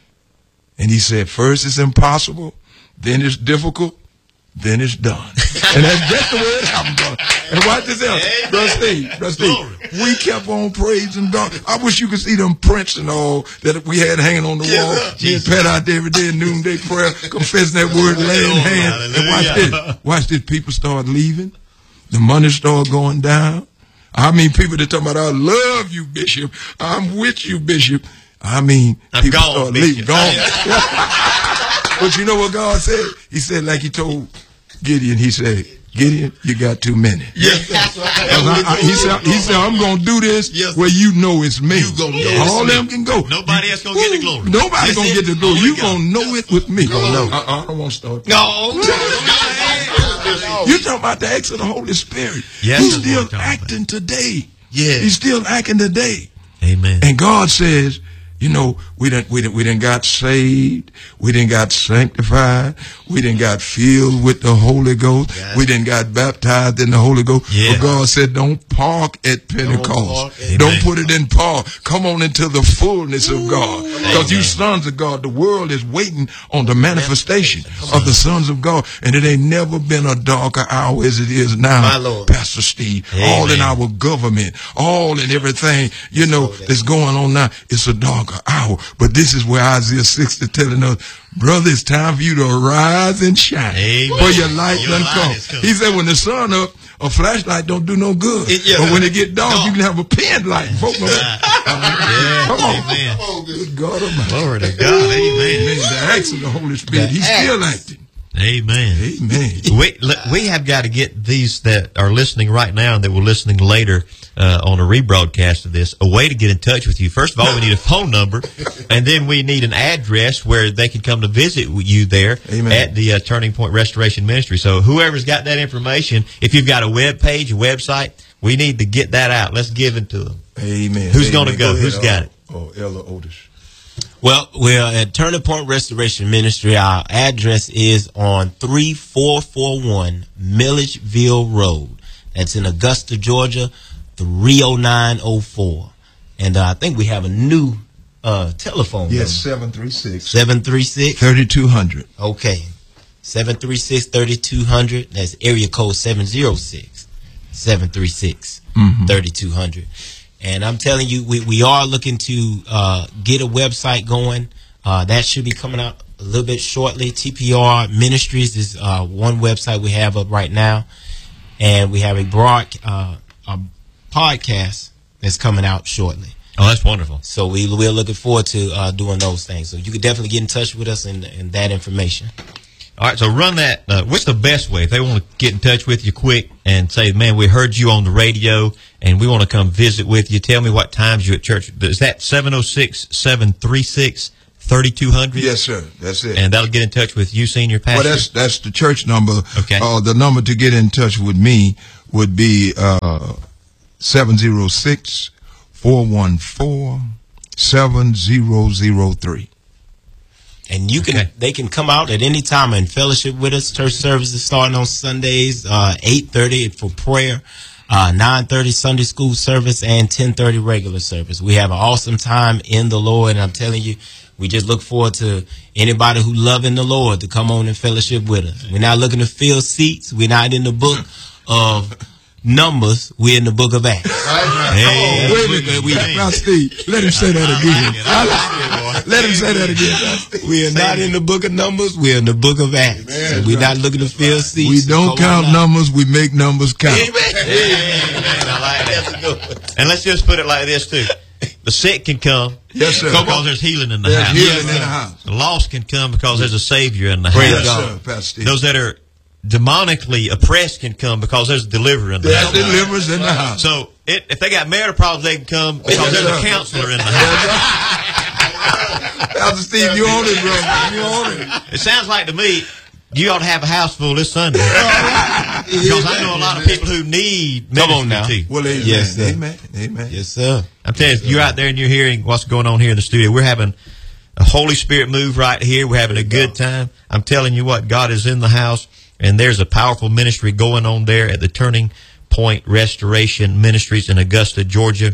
And he said, first it's impossible, then it's difficult, then it's done. And that's just the way it happened, brother. And watch this out. Brother Steve, Brother Steve, we kept on praising God. I wish you could see them prints and all that we had hanging on the yes, wall. Me and Pat out there every day in noonday prayer, confessing that word, laying hands. And watch this. Watch this. People start leaving. The money started going down. I mean, people that talking about, I love you, Bishop. I'm with you, Bishop. I mean, I'm people gone, start leaving. Gone. But you know what God said? He said, like he told Gideon, he said, Gideon, you got too many. Yes, that's right. I, I, he, said, he said, I'm going to do this yes. where you know it's me. You gonna know All it's them me. can go. Nobody else going to get the glory. Nobody going to get the glory. You going to know it with me. Gonna know. Uh-uh, I don't want to start. No. You're talking about the acts of the Holy Spirit. Yes, He's still acting today. Yeah. He's still acting today. Amen. And God says, you know, we didn't, we didn't, we didn't got saved. We didn't got sanctified. We didn't got filled with the Holy Ghost. Yes. We didn't got baptized in the Holy Ghost. Yeah. But God said, don't park at Pentecost. Don't, park. Don't put it in park. Come on into the fullness of God. Because you sons of God, the world is waiting on the manifestation of the sons of God. And it ain't never been a darker hour as it is now, my Lord. Pastor Steve. Amen. All in our government, all in everything, you know, that's going on now. It's a darker hour. But this is where Isaiah sixty telling us, brother, it's time for you to arise and shine. Amen. For your light your done light come. He said when the sun up, a flashlight don't do no good. It, yeah, but when it get dark, dark, you can have a pen light. Folk know that. Yeah. Come on. Amen. Come on, good God Almighty. Glory to God. Amen. Amen. The acts of the Holy Spirit. He's still acting. Amen. Amen. We we have got to get these that are listening right now and that were listening later uh, on a rebroadcast of this a way to get in touch with you. First of all, we need a phone number, and then we need an address where they can come to visit you there Amen. At the uh, Turning Point Restoration Ministry. So whoever's got that information, if you've got a web page, a website, we need to get that out. Let's give it to them. Amen. Who's going to go? go? Ahead, Who's got it? Oh, Ella Otis. Well, we're at Turning Point Restoration Ministry. Our address is on three four four one Milledgeville Road. That's in Augusta, Georgia, three oh nine oh four. And uh, I think we have a new uh, telephone yes, number. seven three six. seven three six. thirty-two hundred. Okay. seven three six, thirty-two hundred. That's area code seven oh six, seven three six, thirty-two hundred. And I'm telling you, we, we are looking to uh, get a website going. Uh, that should be coming out a little bit shortly. T P R Ministries is uh, one website we have up right now. And we have a broad uh, a podcast that's coming out shortly. Oh, that's wonderful. So we, we're looking forward to uh, doing those things. So you can definitely get in touch with us and, and that information. All right, so run that. Uh, what's the best way if they want to get in touch with you quick and say, man, we heard you on the radio and we want to come visit with you? Tell me what times you're at church. Is that seven oh six, seven three six, thirty-two hundred? Yes, sir. That's it. And that'll get in touch with you, senior pastor? Well, that's that's the church number. Okay. Uh, the number to get in touch with me would be uh, seven zero six, four one four, seven zero zero three. And you can, Okay. they can come out at any time and fellowship with us. Church services starting on Sundays, uh, eight thirty for prayer, uh, nine thirty Sunday school service, and ten thirty regular service. We have an awesome time in the Lord, and I'm telling you, we just look forward to anybody who loving the Lord to come on and fellowship with us. We're not looking to fill seats. We're not in the book of Numbers. We're in the book of Acts. Hey, wait a minute. we- Now, Steve, let him say that again. Let him say that again. We are not in the book of Numbers. We're in the book of Acts. So we're not looking to fill seats. We don't Come on count now. numbers, we make numbers count. Amen. I like that. And let's just put it like this too: the sick can come, Yes, sir. because there's healing in the There's house. healing in the house. The lost can come because there's a Savior in the Praise house. Yes, God. sir, Pastor Steve. Those that are demonically oppressed can come because there's a deliverer in the There's house. deliverance in the house. So it, if they got marital problems, they can come because Yes, there's sir. a counselor in the house. Pastor Steve, you own it, brother. You own it. It sounds like to me you ought to have a house full this Sunday, because I know a lot of people who need Come on now. ministry too. Well, amen. Yes, sir. Amen. Amen. Yes, sir. I'm telling you, you're out there and you're hearing what's going on here in the studio. We're having a Holy Spirit move right here. We're having a good time. I'm telling you what, God is in the house, and there's a powerful ministry going on there at the Turning Point Restoration Ministries in Augusta, Georgia.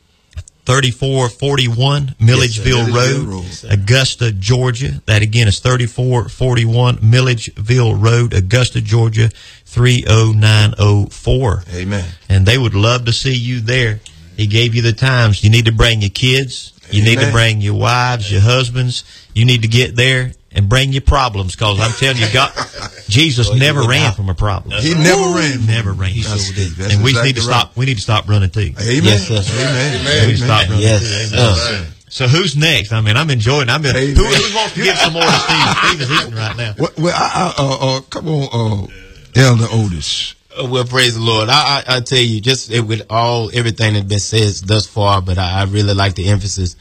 thirty-four forty-one Milledgeville Milledgeville Road, Road. Augusta, Georgia. That again is thirty-four forty-one Milledgeville Road, Augusta, Georgia, three oh nine oh four. Amen. And they would love to see you there. He gave you the times. You need to bring your kids. You need to Amen. bring your wives, your husbands. You need to get there and bring your problems, because I'm telling you, God, Jesus Boy, you never would ran not. from a problem. He never ran. Never ran. That's- from it. that's And we exactly need to stop. right. We need to stop running too. Amen. Yes, sir. Amen. We need to stop running Yes, too. sir. So who's next? I mean, I'm enjoying. I'm in, Amen. who, who wants to give some more to Steve? Steve is eating right now. Well, well I, I, uh, uh, come on, uh, Elder Otis. Uh, Well, praise the Lord. I, I, I tell you, just it, with all everything that's been said thus far, but I, I really like the emphasis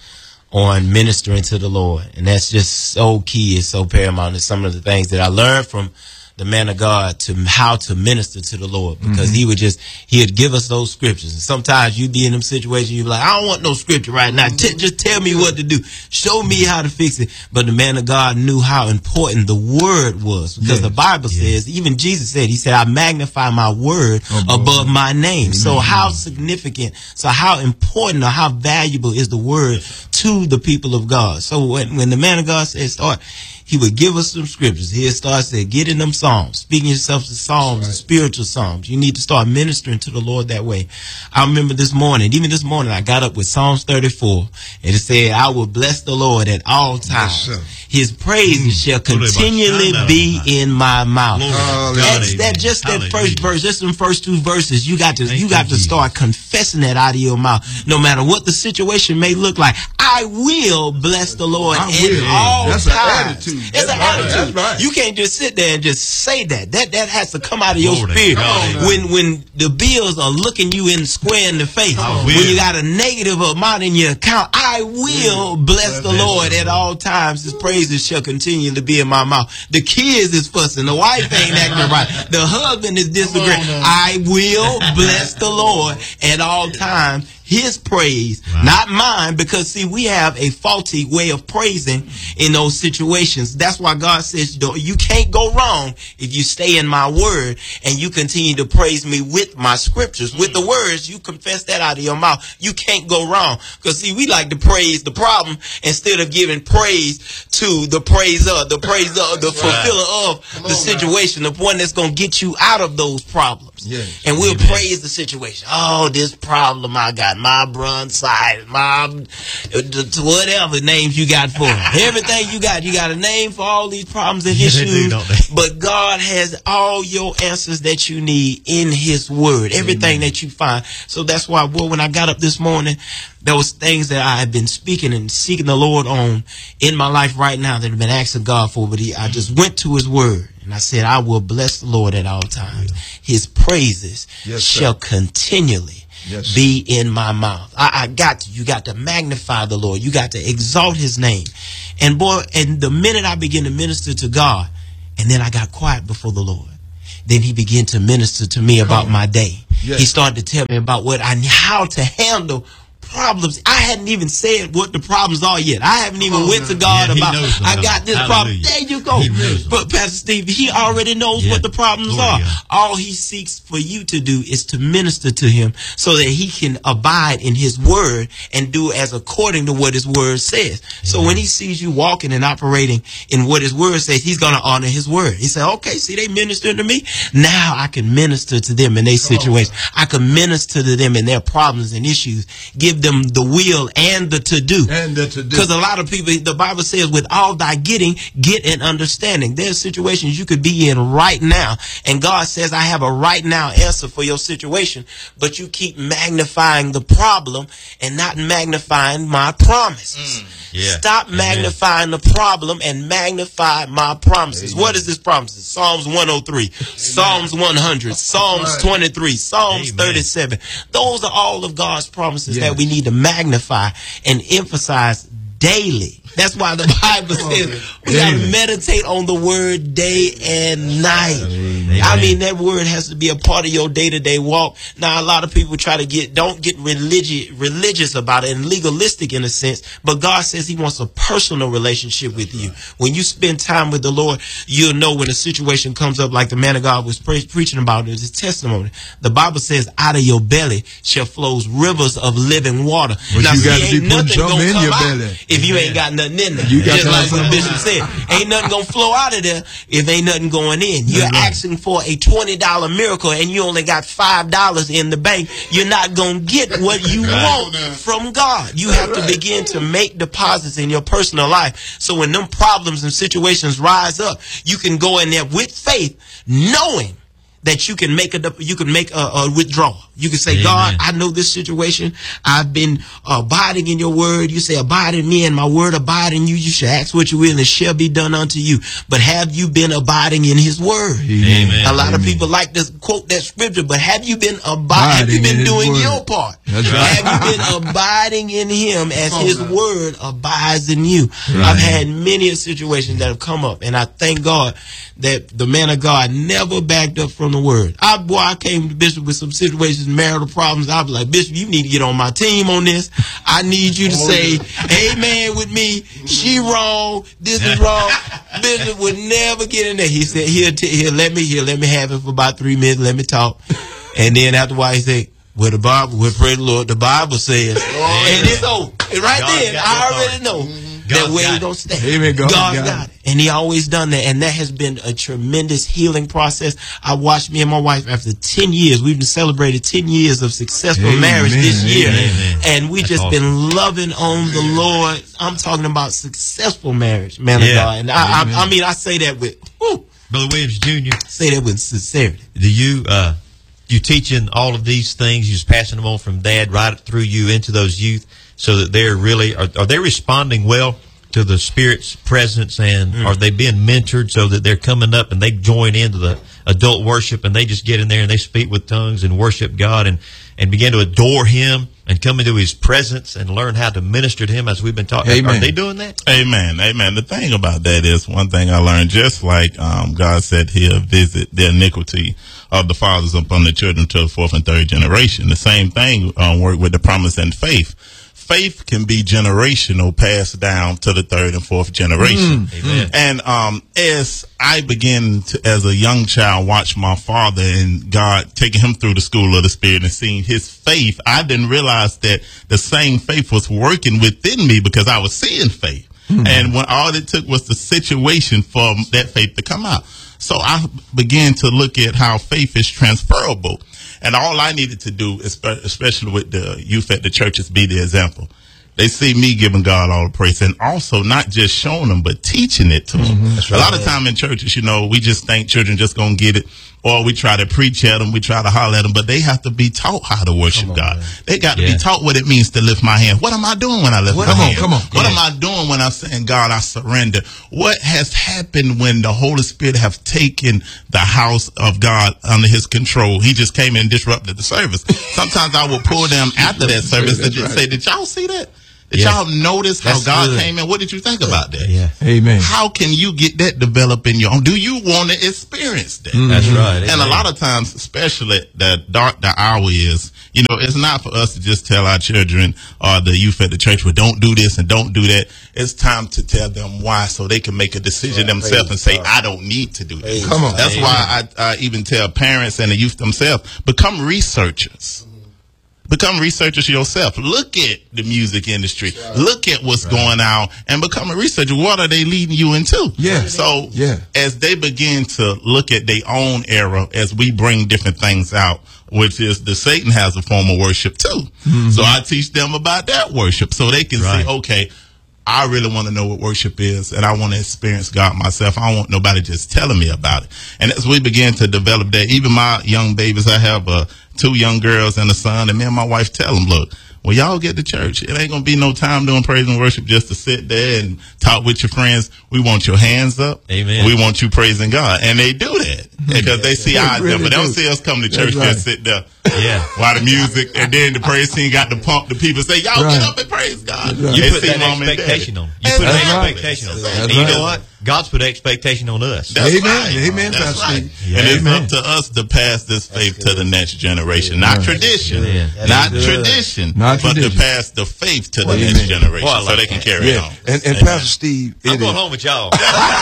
on ministering to the Lord, and that's just so key. It's so paramount. It's some of the things that I learned from the man of God to how to minister to the Lord, because Mm-hmm. he would just he would give us those scriptures. And sometimes you be in them situations, you be like, I don't want no scripture right now. T- just tell me what to do. Show me how to fix it. But the man of God knew how important the word was, because Yes. the Bible says, even Jesus said, he said, I magnify my word Above. above my name. So how significant, so how important or how valuable is the word to the people of God? So when, when the man of God said start, he would give us some scriptures. He'd start saying, get in them psalms, speaking yourself to psalms, and spiritual psalms. You need to start ministering to the Lord that way. I remember this morning, even this morning, I got up with Psalms thirty-four, and it said, I will bless the Lord at all times. sir. His praises shall continually be in my mouth. Glory to Hallelujah. God, That's that amen. just that Hallelujah. first verse, just them first two verses. You got to Thank you you, got to Jesus. start confessing that out of your mouth, no matter what the situation may look like. I will bless the Lord I at will. all That's an times. attitude. It's That's an right. attitude. That's right. You can't just sit there and just say that. That that has to come out of your Glory to spirit. God, amen. When when the bills are looking you in square in the face, I when will. you got a negative amount in your account, I will bless the Lord at all times. His praises shall continue to be in my mouth. The kids is fussing. The wife ain't acting right. The husband is disagreeing. I will bless the Lord at all times. His praise, Wow. not mine, because see, we have a faulty way of praising in those situations. That's why God says, "Don't- you can't go wrong if you stay in my word and you continue to praise me with my scriptures, with the words. You confess that out of your mouth. You can't go wrong. Because see, we like to praise the problem instead of giving praise to the praiser, the praiser, the fulfiller of the situation, the one that's going to get you out of those problems. Yes. And we'll Amen. praise the situation. Oh, this problem I got, my bronchitis, my whatever names you got for it. Everything you got, you got a name for all these problems and Yeah, they do, issues. don't they? But God has all your answers that you need in His Word. Everything that you find. So that's why, boy, when I got up this morning, there was things that I had been speaking and seeking the Lord on in my life right now that I've been asking God for. But he, I just went to His Word. And I said, I will bless the Lord at all times. His praises Yes, sir. shall continually Yes, sir. be in my mouth. I, I got to. You got to magnify the Lord. You got to exalt His name. And boy, and the minute I began to minister to God, and then I got quiet before the Lord, then he began to minister to me about my day. Yes. He started to tell me about what I how to handle problems. I hadn't even said what the problems are yet. I haven't even oh, went to God yeah, about I got this Hallelujah. problem. There you go. But Pastor Steve, he already knows yeah. what the problems Glory are. God. All he seeks for you to do is to minister to him so that he can abide in his word and do as according to what his word says. Yeah. So when he sees you walking and operating in what his word says, he's going to honor his word. He said, okay, see, they ministering to me. Now I can minister to them in their situation. I can minister to them in their problems and issues. Give them the will and the to do. And the to do. Because a lot of people, the Bible says, with all thy getting, get an understanding. There's situations you could be in right now. And God says, I have a right now answer for your situation. But you keep magnifying the problem and not magnifying my promises. Mm. Yeah. Stop Amen. magnifying the problem and magnify my promises. Amen. What is this promises? Psalms one oh three, Amen. Psalms one hundred, Psalms right. twenty-three, Psalms Amen. thirty-seven. Those are all of God's promises yes. that we need to magnify and emphasize daily. That's why the Bible says we got to meditate on the word day and night. Amen. I mean, that word has to be a part of your day-to-day walk. Now, a lot of people try to get, don't get religious, religious about it and legalistic in a sense, but God says he wants a personal relationship with you. When you spend time with the Lord, you'll know when a situation comes up like the man of God was pre- preaching about in his testimony. The Bible says out of your belly shall flows rivers of living water. But now, you got see, to be putting something in your belly. If you ain't got nothing in there. You got Just like something. the bishop said, ain't nothing gonna flow out of there if ain't nothing going in. You're That's right. asking for a twenty dollar miracle and you only got five dollars in the bank. You're not gonna get what you want from God. You have to begin to make deposits in your personal life. So when them problems and situations rise up, you can go in there with faith, knowing that you can make a you can make a, a withdrawal. You can say, Amen. God, I know this situation. I've been abiding in your word. You say, abide in me and my word abide in you. You shall ask what you will and it shall be done unto you. But have you been abiding in his word? Amen. A lot Amen. of people like to quote that scripture, but have you been abiding? Have you been doing your part? That's right. Have you been abiding in him as his word abides in you? Right. I've had many situations that have come up, and I thank God that the man of God never backed up from the word. I, boy, I came to Bishop with some situations, marital problems. I was like, Bishop, you need to get on my team on this. I need you to oh, say, yeah. amen with me. She wrong. This is wrong. Bishop would never get in there. He said, he'll, t- he'll let me, he'll let me have it for about three minutes. Let me talk. And then after a while, he said, well, the Bible, well, pray the Lord, the Bible says. Oh, and it's over. And right God then, I already know. Mm-hmm. That way he don't stay. Amen. God, God God got it. And he always done that. And that has been a tremendous healing process. I watched me and my wife after ten years. We've been celebrated ten years of successful Amen. marriage this year. Amen. And we That's just awesome. been loving on the Lord. I'm talking about successful marriage, man Yeah. of God. And I, I, I mean, I say that with, whew, Brother Williams Junior, say that with sincerity. do you, uh, you teaching all of these things, you just passing them on from dad right through you into those youth so that they're really, are, are they responding well to the Spirit's presence, and mm. are they being mentored so that they're coming up and they join into the adult worship and they just get in there and they speak with tongues and worship God and, and begin to adore him and come into his presence and learn how to minister to him as we've been talking? Amen. Are they doing that? Amen. Amen. The thing about that is, one thing I learned, just like um, God said he'll visit the iniquity of the fathers upon the children to the fourth and third generation. The same thing um, work with the promise and faith. Faith can be generational, passed down to the third and fourth generation. Mm, amen. And um, as I began to, as a young child, watch my father and God taking him through the school of the Spirit and seeing his faith, I didn't realize that the same faith was working within me because I was seeing faith. Mm. And when all it took was the situation for that faith to come out. So I began to look at how faith is transferable. And all I needed to do, especially with the youth at the church, is be the example. They see me giving God all the praise, and also not just showing them, but teaching it to them. Mm-hmm. That's right. A lot of time in churches, you know, we just think children just going to get it, or we try to preach at them, we try to holler at them, but they have to be taught how to worship on, God. Man. They got to yeah. be taught what it means to lift my hand. What am I doing when I lift what, my come hand? On, come on, what yeah. am I doing when I'm saying, God, I surrender? What has happened when the Holy Spirit have taken the house of God under his control? He just came in and disrupted the service. Sometimes I will pull them after that service and just right. say, did y'all see that? Did Yeah. y'all notice how That's God good. came in? What did you think about that? Yeah. Amen. How can you get that developed in your own? Do you want to experience that? That's right. And a Amen. lot of times, especially the dark the hour is, you know, it's not for us to just tell our children or the youth at the church, well, don't do this and don't do that. It's time to tell them why, so they can make a decision themselves and say, I don't need to do this. Come on. That's Amen. why I, I even tell parents and the youth themselves, become researchers. Become researchers yourself. Look at the music industry. Look at what's going on and become a researcher. What are they leading you into? Yeah. So Yeah. as they begin to look at their own era, as we bring different things out, which is the Satan has a form of worship too. So I teach them about that worship so they can Right. say, okay, I really want to know what worship is, and I want to experience God myself. I don't want nobody just telling me about it. And as we begin to develop that, even my young babies, I have uh, two young girls and a son, and me and my wife tell them, look, when y'all get to church, it ain't going to be no time doing praise and worship just to sit there and talk with your friends. We want your hands up. Amen. We want you praising God. And they do that because they see They eyes there, really but they don't do. see us come to That's church right. and sit there. Yeah. While the music, and then the praise team got to pump the people, say, y'all Right. get up and praise God. Right. You They put see that mom and expectation daddy. on. You put an That's right. expectation on. That's And you know right. what? God's put an expectation on us. That's Amen. right. Amen, That's Pastor right. Steve. And it's Amen. up to us to pass this faith to the next generation. Not tradition. Yeah. Not That's good. tradition. Not but tradition. to pass the faith to the Amen. next generation Boy, I so like they can that. carry it Yeah. on. And, and Amen. Pastor Steve, I'm it going is- home with y'all.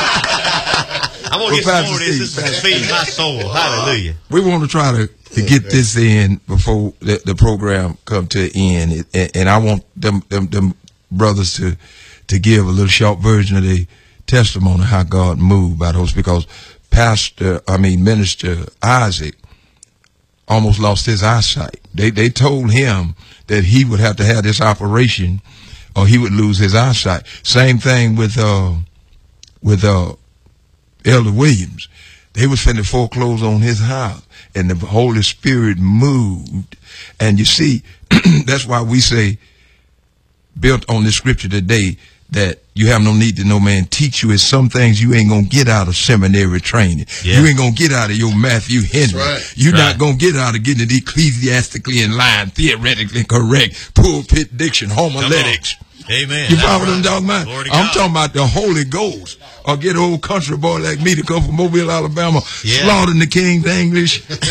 I'm going to get Well, some more of Pastor this. This Steve, is feeding my soul. Hallelujah. we want to try to, to get this in before the, the program come to an end, and, and I want them, them them brothers to to give a little short version of the testimony of how God moved by those, because Pastor, I mean Minister Isaac almost lost his eyesight. They they told him that he would have to have this operation or he would lose his eyesight. Same thing with uh with uh Elder Williams. They was finna foreclose on his house, and the Holy Spirit moved. And you see, that's why we say, built on the scripture today, that you have no need to no man teach you. Is some things you ain't gonna get out of seminary training. Yeah. You ain't gonna get out of your Matthew Henry. right. You're Right. not gonna get out of getting it ecclesiastically in line, theoretically correct, pulpit diction, homiletics. Amen. You That's follow what I'm right. talking about? Glory to I'm God. talking about the Holy Ghost. Or get an old country boy like me to come from Mobile, Alabama, Yeah. slaughtering the King's English. but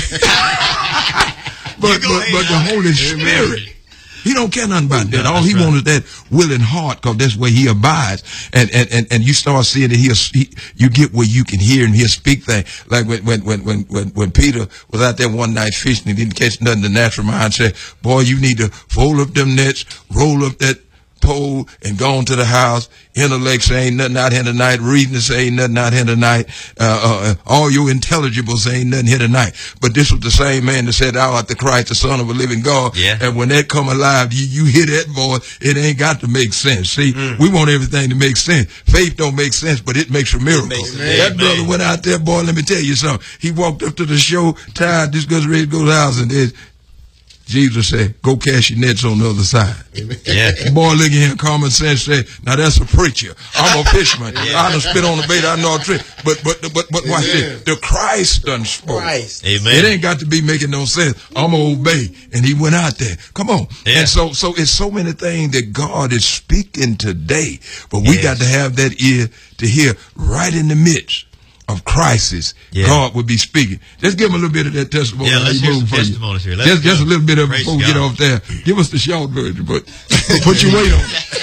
but, go ahead, but the Al. Holy Spirit, he don't care nothing about that. No, All he that's right. wants is that willing heart, because that's where he abides. And and, and, and you start seeing that he'll, he, you get where you can hear and he'll speak things. Like when when, when, when, when when Peter was out there one night fishing, he didn't catch nothing. The natural mind said, boy, you need to fold up them nets, roll up that pole, and go on to the house. Intellect say ain't nothing out here tonight. Reason say ain't nothing out here tonight. Uh, uh, all your intelligibles ain't nothing here tonight. But this was the same man that said, thou art the Christ, the Son of a living God. Yeah. And when that come alive, you, you hear that voice, it ain't got to make sense. See, we want everything to make sense. Faith don't make sense, but it makes a miracle. makes sense. That Amen. brother went out there, boy, let me tell you something. He walked up to the show, tired, just goes ready to go to the house, and there's Jesus said, go cast your nets on the other side. Yeah. Boy, look at him, common sense say, now that's a preacher. I'm a fisherman. I done spit on the bait, I know a trick. But, but, but, but watch this. The Christ done spoke. Christ. Amen. It ain't got to be making no sense. I'm gonna obey. And he went out there. Come on. Yeah. And so, so it's so many things that God is speaking today. But we Yes. got to have that ear to hear right in the midst of crisis. Yeah. God would be speaking. Just give him a little bit of that testimony. Yeah, how let's he hear moved some for you. testimonies here. Let's Just, just go. a little bit of it Praise before we get God. off there. Give us the short version, but put your weight on.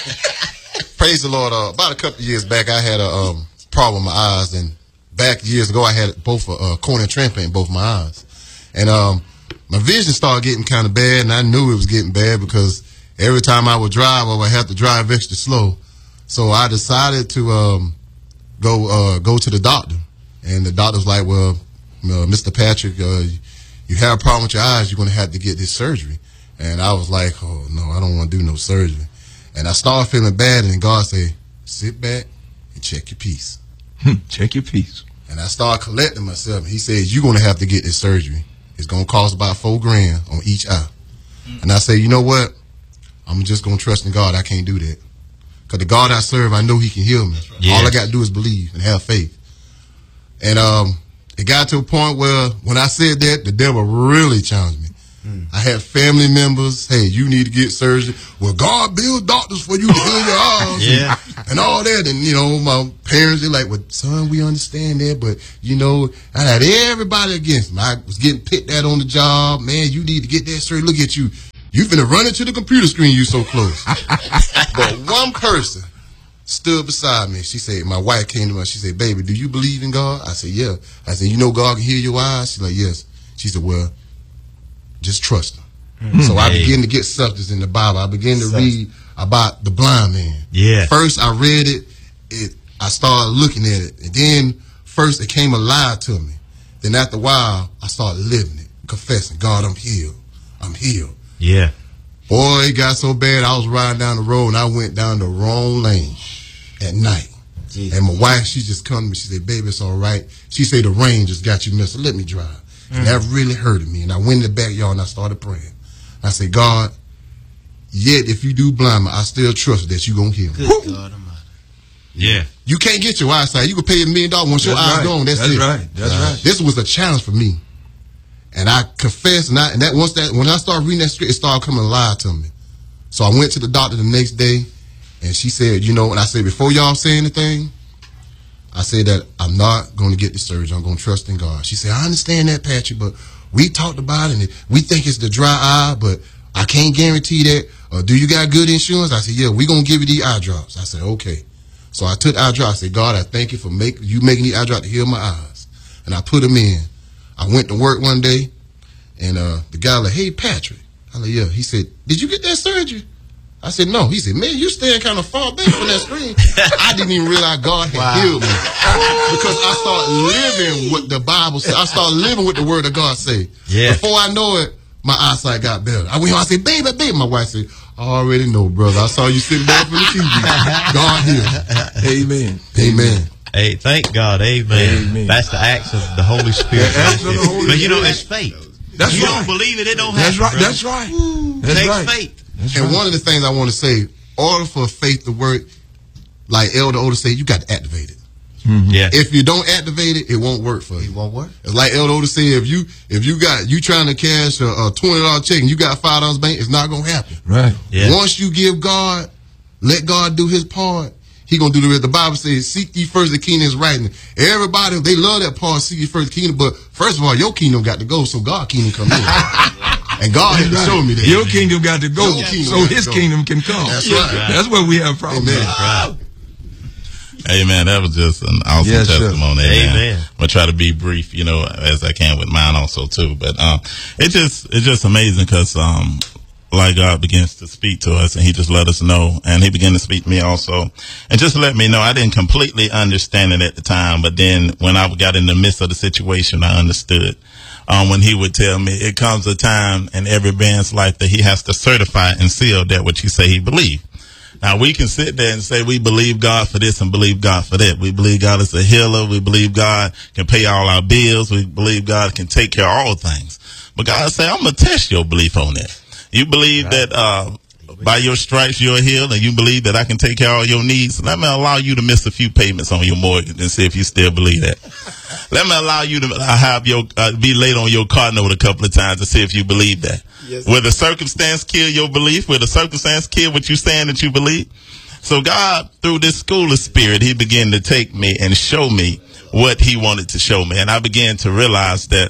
Praise the Lord. Uh, about a couple of years back, I had a um, problem with my eyes, and back years ago, I had both a uh, cornea transplant in both my eyes, and um, my vision started getting kind of bad, and I knew it was getting bad because every time I would drive, I would have to drive extra slow. So I decided to um, go uh, go to the doctor, and the doctor was like, "Well, uh, Mister Patrick, uh, you have a problem with your eyes. You're going to have to get this surgery." And I was like, "Oh no, I don't want to do no surgery." And I started feeling bad, and God said, "Sit back and check your peace." Hmm, check your piece. And I started collecting myself. He said, "You're going to have to get this surgery. It's going to cost about four grand on each eye." Mm. And I said, "You know what? I'm just going to trust in God. I can't do that. Because the God I serve, I know he can heal me. Right. Yes. All I got to do is believe and have faith." And um, it got to a point where when I said that, the devil really challenged me. Mm. I had family members. Hey, you need to get surgery. Well, God build doctors for you to heal your eyes. Yeah. And, and all that. And, you know, my parents, they're like, well, son, we understand that. But, you know, I had everybody against me. I was getting picked at on the job. Man, you need to get that surgery. Look at you. You finna run into the computer screen. You so close. But one person stood beside me. She said, my wife came to me. She said, baby, do you believe in God? I said, yeah. I said, you know God can heal your eyes? She's like, yes. She said, well, just trust him. Mm-hmm. So I began to get substance in the Bible. I began to read about the blind man. Yeah. First I read it, it I started looking at it. And then first it came alive to me. Then after a while, I started living it, confessing, God, I'm healed. I'm healed. Yeah. Boy, it got so bad, I was riding down the road and I went down the wrong lane at night. Jesus. And my wife, she just come to me. She said, baby, it's all right. She said, the rain just got you missed. Let me drive. Mm. And that really hurted me. And I went in the backyard and I started praying. I said, God, yet if you do blind me, I still trust that you're going to heal me. Good God Almighty. Yeah. You can't get your eyesight. You can pay a million dollars once your eyes right. gone. That's, That's it. right. That's uh, right. This was a challenge for me. And I confessed, and, I, and that once that when I started reading that script, it started coming alive to me. So I went to the doctor the next day, and she said, you know, and I said, before y'all say anything, I said that I'm not going to get the surgery. I'm going to trust in God. She said, I understand that, Patrick, but we talked about it, and we think it's the dry eye, but I can't guarantee that. Uh, do you got good insurance? I said, yeah, we're going to give you the eye drops. I said, okay. So I took eye drops. I said, God, I thank you for make, you making the eye drop to heal my eyes. And I put them in. I went to work one day, and uh, the guy like, hey, Patrick. I like, yeah. He said, did you get that surgery? I said, no. He said, man, you stand kind of far back from that screen. I didn't even realize God had wow. healed me. Because I started living what the Bible said. I started living what the word of God said. Yeah. Before I know it, my eyesight got better. I went home, I said, baby, baby. My wife said, I already know, brother. I saw you sitting back from the T V. God healed. Amen. Amen. Hey, thank God. Amen. Amen. That's the acts of the Holy Spirit. Acts of the Holy but you know, Spirit. it's faith. That's you right. don't believe it, it don't That's happen. right. Brother. That's right. It That's takes right. faith. That's and right. one of the things I want to say, in order for faith to work, like Elder Oda said, you got to activate it. Mm-hmm. Yeah. If you don't activate it, it won't work for you. It won't work. It's like Elder Oda said, if you if you got you trying to cash a, a twenty dollar check and you got five dollars bank, it's not gonna happen. Right. Yeah. Once you give God, let God do His part. He gonna do the rest. The Bible says, "Seek ye first the kingdom is right." And everybody they love that part. Seek ye first the kingdom, but first of all, your kingdom got to go, so God's kingdom come in. And God had to show me that. Your kingdom got to go, kingdom so got to His go. kingdom can come. That's right. That's where we have problems. Amen. Right. Amen. That was just an awesome Yes, sir. testimony. Amen. Amen. I'm gonna try to be brief, you know, as I can with mine also too. But um, it just it's just amazing because um, like God begins to speak to us, and He just let us know, and He began to speak to me also, and just let me know. I didn't completely understand it at the time, but then when I got in the midst of the situation, I understood. Um, when He would tell me, it comes a time in every man's life that he has to certify and seal that which he say he believe. Now, we can sit there and say we believe God for this and believe God for that. We believe God is a healer. We believe God can pay all our bills. We believe God can take care of all things. But God say, I'm going to test your belief on that. You believe right. that uh, by your stripes you're healed, and you believe that I can take care of all your needs. Let me allow you to miss a few payments on your mortgage and see if you still believe that. Let me allow you to have your uh, be late on your car note a couple of times to see if you believe that. Yes. Will the circumstance kill your belief? Will the circumstance kill what you saying that you believe? So God, through this school of spirit, He began to take me and show me what He wanted to show me. And I began to realize that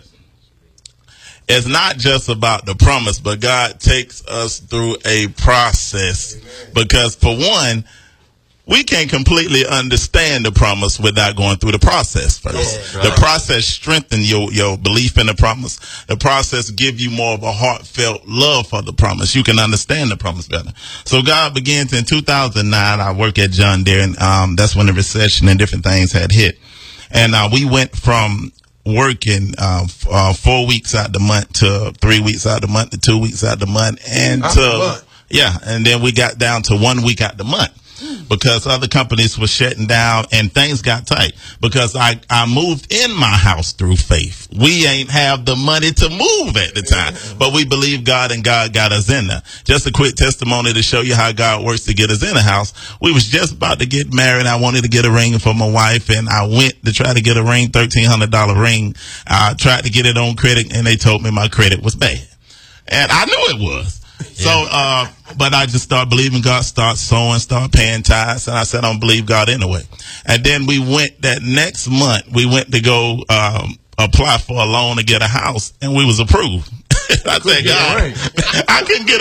it's not just about the promise, but God takes us through a process. Amen. Because for one, we can't completely understand the promise without going through the process first. Yeah, right. The process strengthens your, your belief in the promise. The process give you more of a heartfelt love for the promise. You can understand the promise better. So God begins in two thousand nine. I work at John Deere, and um, that's when the recession and different things had hit. And uh, we went from working uh, f- uh, four weeks out the month to three weeks out the month to two weeks out the month, and out to the month. yeah, and then we got down to one week out the month. Because other companies were shutting down and things got tight. Because I, I moved in my house through faith. We ain't have the money to move at the time, but we believe God, and God got us in there. Just a quick testimony to show you how God works to get us in a house. We was just about to get married. I wanted to get a ring for my wife, and I went to try to get a ring, thirteen hundred dollars ring. I tried to get it on credit, and they told me my credit was bad. And I knew it was. So, uh, but I just started believing God, start sowing, start paying tithes, and I said, I don't believe God anyway. And then we went that next month, we went to go um, apply for a loan to get a house, and we was approved. I said, God, I couldn't get